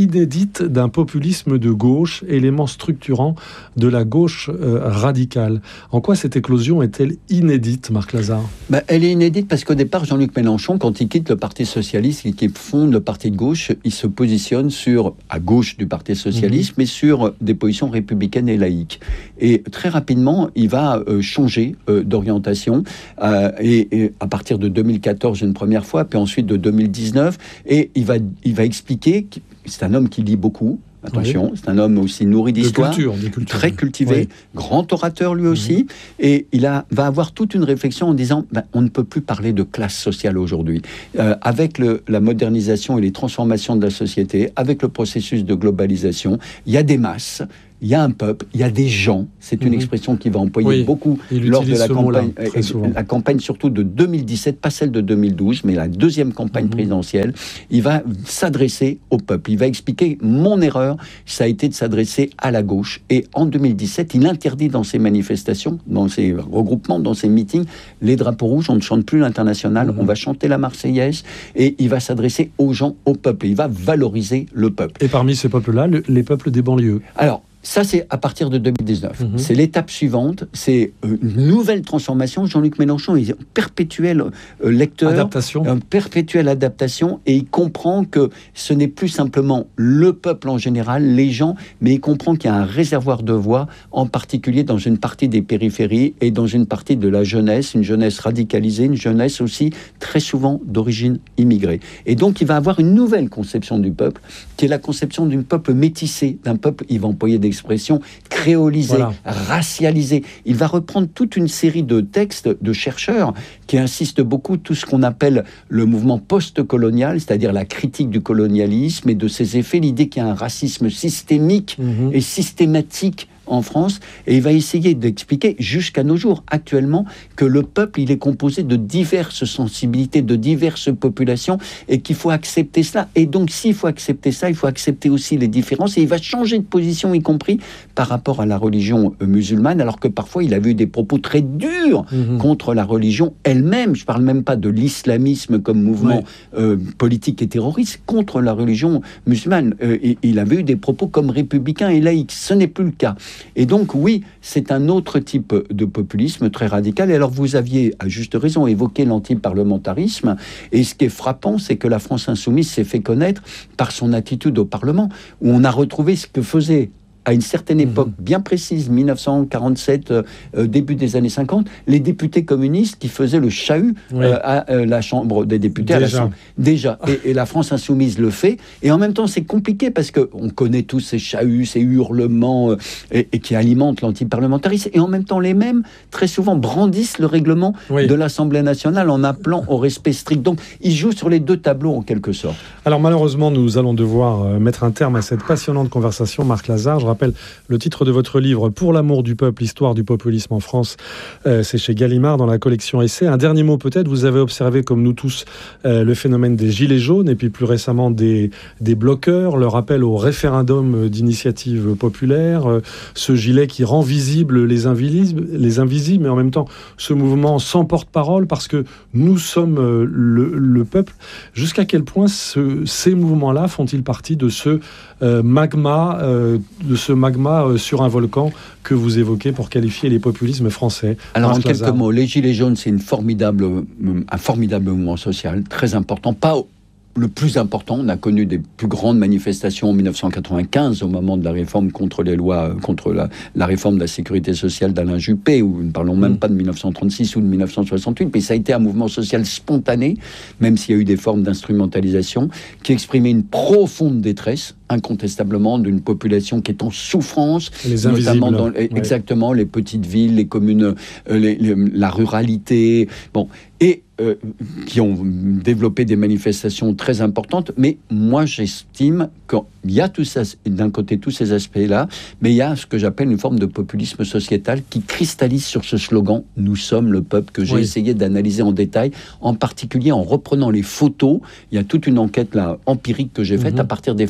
inédite d'un populisme de gauche, élément structurant de la gauche euh, radicale. En quoi cette éclosion est-elle inédite, Marc Lazare ? Ben, elle est inédite parce qu'au départ, Jean-Luc Mélenchon, quand il quitte le Parti socialiste et qu'il fonde le Parti de gauche, il se positionne sur, à gauche du Parti socialiste, mmh. mais sur des positions républicaines et laïques. Et très rapidement, il va euh, changer euh, d'orientation, euh, et, et à partir de deux mille quatorze une première fois, puis ensuite de deux mille dix-neuf, et il va, il va expliquer que c'est un homme qui lit beaucoup. Attention, oui. C'est un homme aussi nourri d'histoire, de culture, de culture, très cultivé, oui. grand orateur lui aussi, mmh. et il a, va avoir toute une réflexion en disant ben, on ne peut plus parler de classe sociale aujourd'hui. Euh, avec le, la modernisation et les transformations de la société, avec le processus de globalisation, il y a des masses, il y a un peuple, il y a des gens. C'est une mmh. expression qu'il va employer oui, beaucoup lors de la campagne, euh, la campagne surtout de deux mille dix-sept, pas celle de deux mille douze, mais la deuxième campagne mmh. présidentielle. Il va s'adresser au peuple. Il va expliquer mon erreur, ça a été de s'adresser à la gauche. Et en deux mille dix-sept, il interdit dans ses manifestations, dans ses regroupements, dans ses meetings, les drapeaux rouges. On ne chante plus l'international, mmh. on va chanter la Marseillaise, et il va s'adresser aux gens, au peuple. Et il va valoriser le peuple. Et parmi ces peuples-là, le, les peuples des banlieues. Alors, ça, c'est à partir de deux mille dix-neuf. Mmh. C'est l'étape suivante. C'est une nouvelle transformation. Jean-Luc Mélenchon est un perpétuel euh, lecteur. Adaptation. Un perpétuelle adaptation. Et il comprend que ce n'est plus simplement le peuple en général, les gens, mais il comprend qu'il y a un réservoir de voix, en particulier dans une partie des périphéries et dans une partie de la jeunesse, une jeunesse radicalisée, une jeunesse aussi très souvent d'origine immigrée. Et donc, il va avoir une nouvelle conception du peuple, qui est la conception d'un peuple métissé, d'un peuple, il va employer des expression créolisée, voilà. racialisée. Il va reprendre toute une série de textes de chercheurs qui insistent beaucoup tout ce qu'on appelle le mouvement post-colonial, c'est-à-dire la critique du colonialisme et de ses effets, l'idée qu'il y a un racisme systémique mmh. et systématique en France, et il va essayer d'expliquer jusqu'à nos jours, actuellement, que le peuple, il est composé de diverses sensibilités, de diverses populations, et qu'il faut accepter cela. Et donc, s'il faut accepter ça, il faut accepter aussi les différences, et il va changer de position, y compris par rapport à la religion musulmane, alors que parfois, il avait eu des propos très durs mmh. contre la religion elle-même. Je ne parle même pas de l'islamisme comme mouvement oui. euh, politique et terroriste, contre la religion musulmane. Euh, et, il avait eu des propos comme républicain et laïque. Ce n'est plus le cas. Et donc, oui, c'est un autre type de populisme très radical. Et alors, vous aviez, à juste raison, évoqué l'antiparlementarisme. Et ce qui est frappant, c'est que la France insoumise s'est fait connaître par son attitude au Parlement, où on a retrouvé ce que faisait à une certaine époque bien précise, dix-neuf cent quarante-sept, euh, début des années cinquante, les députés communistes qui faisaient le chahut oui. euh, à euh, la Chambre des députés. Déjà. À la Déjà. Et, et la France insoumise le fait. Et en même temps, c'est compliqué parce qu'on connaît tous ces chahuts, ces hurlements euh, et, et qui alimentent l'antiparlementarisme. Et en même temps, les mêmes, très souvent, brandissent le règlement oui. de l'Assemblée nationale en appelant au respect strict. Donc, ils jouent sur les deux tableaux, en quelque sorte. Alors, malheureusement, nous allons devoir mettre un terme à cette passionnante conversation. Marc Lazare, je rappelle le titre de votre livre « Pour l'amour du peuple, histoire du populisme en France ». Euh, c'est chez Gallimard dans la collection Essai. Un dernier mot peut-être, vous avez observé comme nous tous euh, le phénomène des gilets jaunes et puis plus récemment des, des bloqueurs, leur appel au référendum d'initiative populaire, euh, ce gilet qui rend visibles les invisibles, les invisibles, mais en même temps ce mouvement sans porte-parole parce que nous sommes euh, le, le peuple. Jusqu'à quel point ce, ces mouvements-là font-ils partie de ce euh, magma, euh, de ce magma sur un volcan que vous évoquez pour qualifier les populismes français? Alors, Marc en quelques Lazare. mots, les Gilets jaunes, c'est une formidable, un formidable mouvement social, très important, pas le plus important. On a connu des plus grandes manifestations en dix-neuf cent quatre-vingt-quinze au moment de la réforme contre les lois, contre la, la réforme de la sécurité sociale d'Alain Juppé, où nous ne parlons même mmh. pas de dix-neuf cent trente-six ou de dix-neuf cent soixante-huit, mais ça a été un mouvement social spontané, même s'il y a eu des formes d'instrumentalisation, qui exprimait une profonde détresse, incontestablement, d'une population qui est en souffrance, les notamment dans ouais. exactement les petites villes, les communes, euh, les, les, la ruralité, bon, et euh, qui ont développé des manifestations très importantes. Mais moi, j'estime qu'il y a tout ça, d'un côté tous ces aspects-là, mais il y a ce que j'appelle une forme de populisme sociétal qui cristallise sur ce slogan « Nous sommes le peuple » que j'ai oui. essayé d'analyser en détail, en particulier en reprenant les photos. Il y a toute une enquête là empirique que j'ai faite mm-hmm. à partir des photos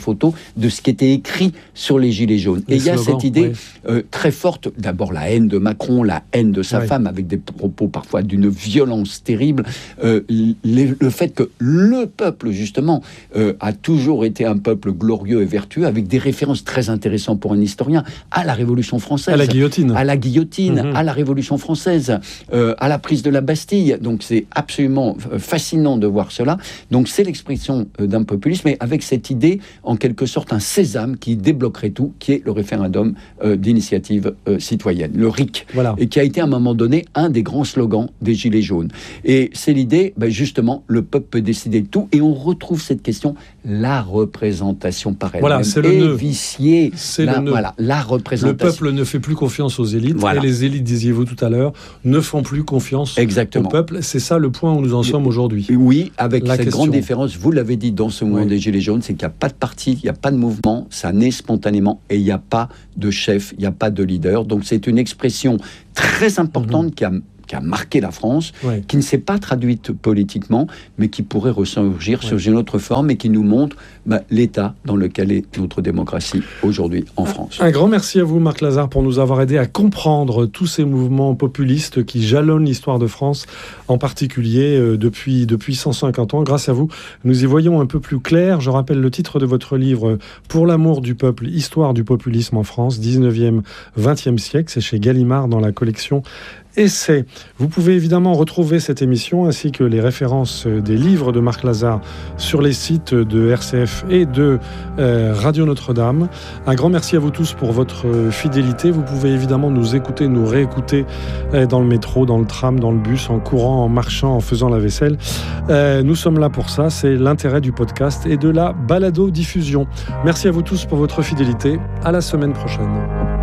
de ce qui était écrit sur les Gilets jaunes. Les et il y a slogans, cette idée oui. euh, très forte, d'abord la haine de Macron, la haine de sa oui. femme, avec des propos parfois d'une violence terrible, euh, les, le fait que le peuple, justement, euh, a toujours été un peuple glorieux et vertueux, avec des références très intéressantes pour un historien, à la Révolution française. À la guillotine. À la guillotine, mm-hmm. à la Révolution française, euh, à la prise de la Bastille. Donc c'est absolument fascinant de voir cela. Donc c'est l'expression d'un populisme, mais avec cette idée, en quelque sorte, un sésame qui débloquerait tout, qui est le référendum euh, d'initiative euh, citoyenne, le R I C, voilà. et qui a été à un moment donné un des grands slogans des Gilets jaunes. Et c'est l'idée, ben justement, le peuple peut décider de tout, et on retrouve cette question, la représentation par elle-même voilà, c'est le est nœud. viciée. C'est la, le nœud. Voilà, la représentation. Le peuple ne fait plus confiance aux élites, voilà. et les élites, disiez-vous tout à l'heure, ne font plus confiance Exactement. au peuple. C'est ça le point où nous en sommes aujourd'hui. Oui, avec La cette question. grande différence, vous l'avez dit dans ce mouvement oui. des Gilets jaunes, c'est qu'il n'y a pas de parti, il n'y a pas de mouvement, ça naît spontanément et il n'y a pas de chef, il n'y a pas de leader. Donc c'est une expression très importante mmh. qui a qui a marqué la France, ouais. qui ne s'est pas traduite politiquement, mais qui pourrait ressurgir ouais. sous une autre forme et qui nous montre bah, l'état dans lequel est notre démocratie aujourd'hui en France. Un grand merci à vous, Marc Lazare, pour nous avoir aidé à comprendre tous ces mouvements populistes qui jalonnent l'histoire de France, en particulier euh, depuis, depuis cent cinquante ans. Grâce à vous, nous y voyons un peu plus clair. Je rappelle le titre de votre livre « Pour l'amour du peuple, histoire du populisme en France, dix-neuvième vingtième siècle ». C'est chez Gallimard dans la collection Essai. Vous pouvez évidemment retrouver cette émission ainsi que les références des livres de Marc Lazare sur les sites de R C F et de euh, Radio Notre-Dame. Un grand merci à vous tous pour votre fidélité. Vous pouvez évidemment nous écouter, nous réécouter euh, dans le métro, dans le tram, dans le bus, en courant, en marchant, en faisant la vaisselle. Euh, nous sommes là pour ça. C'est l'intérêt du podcast et de la balado-diffusion. Merci à vous tous pour votre fidélité. À la semaine prochaine.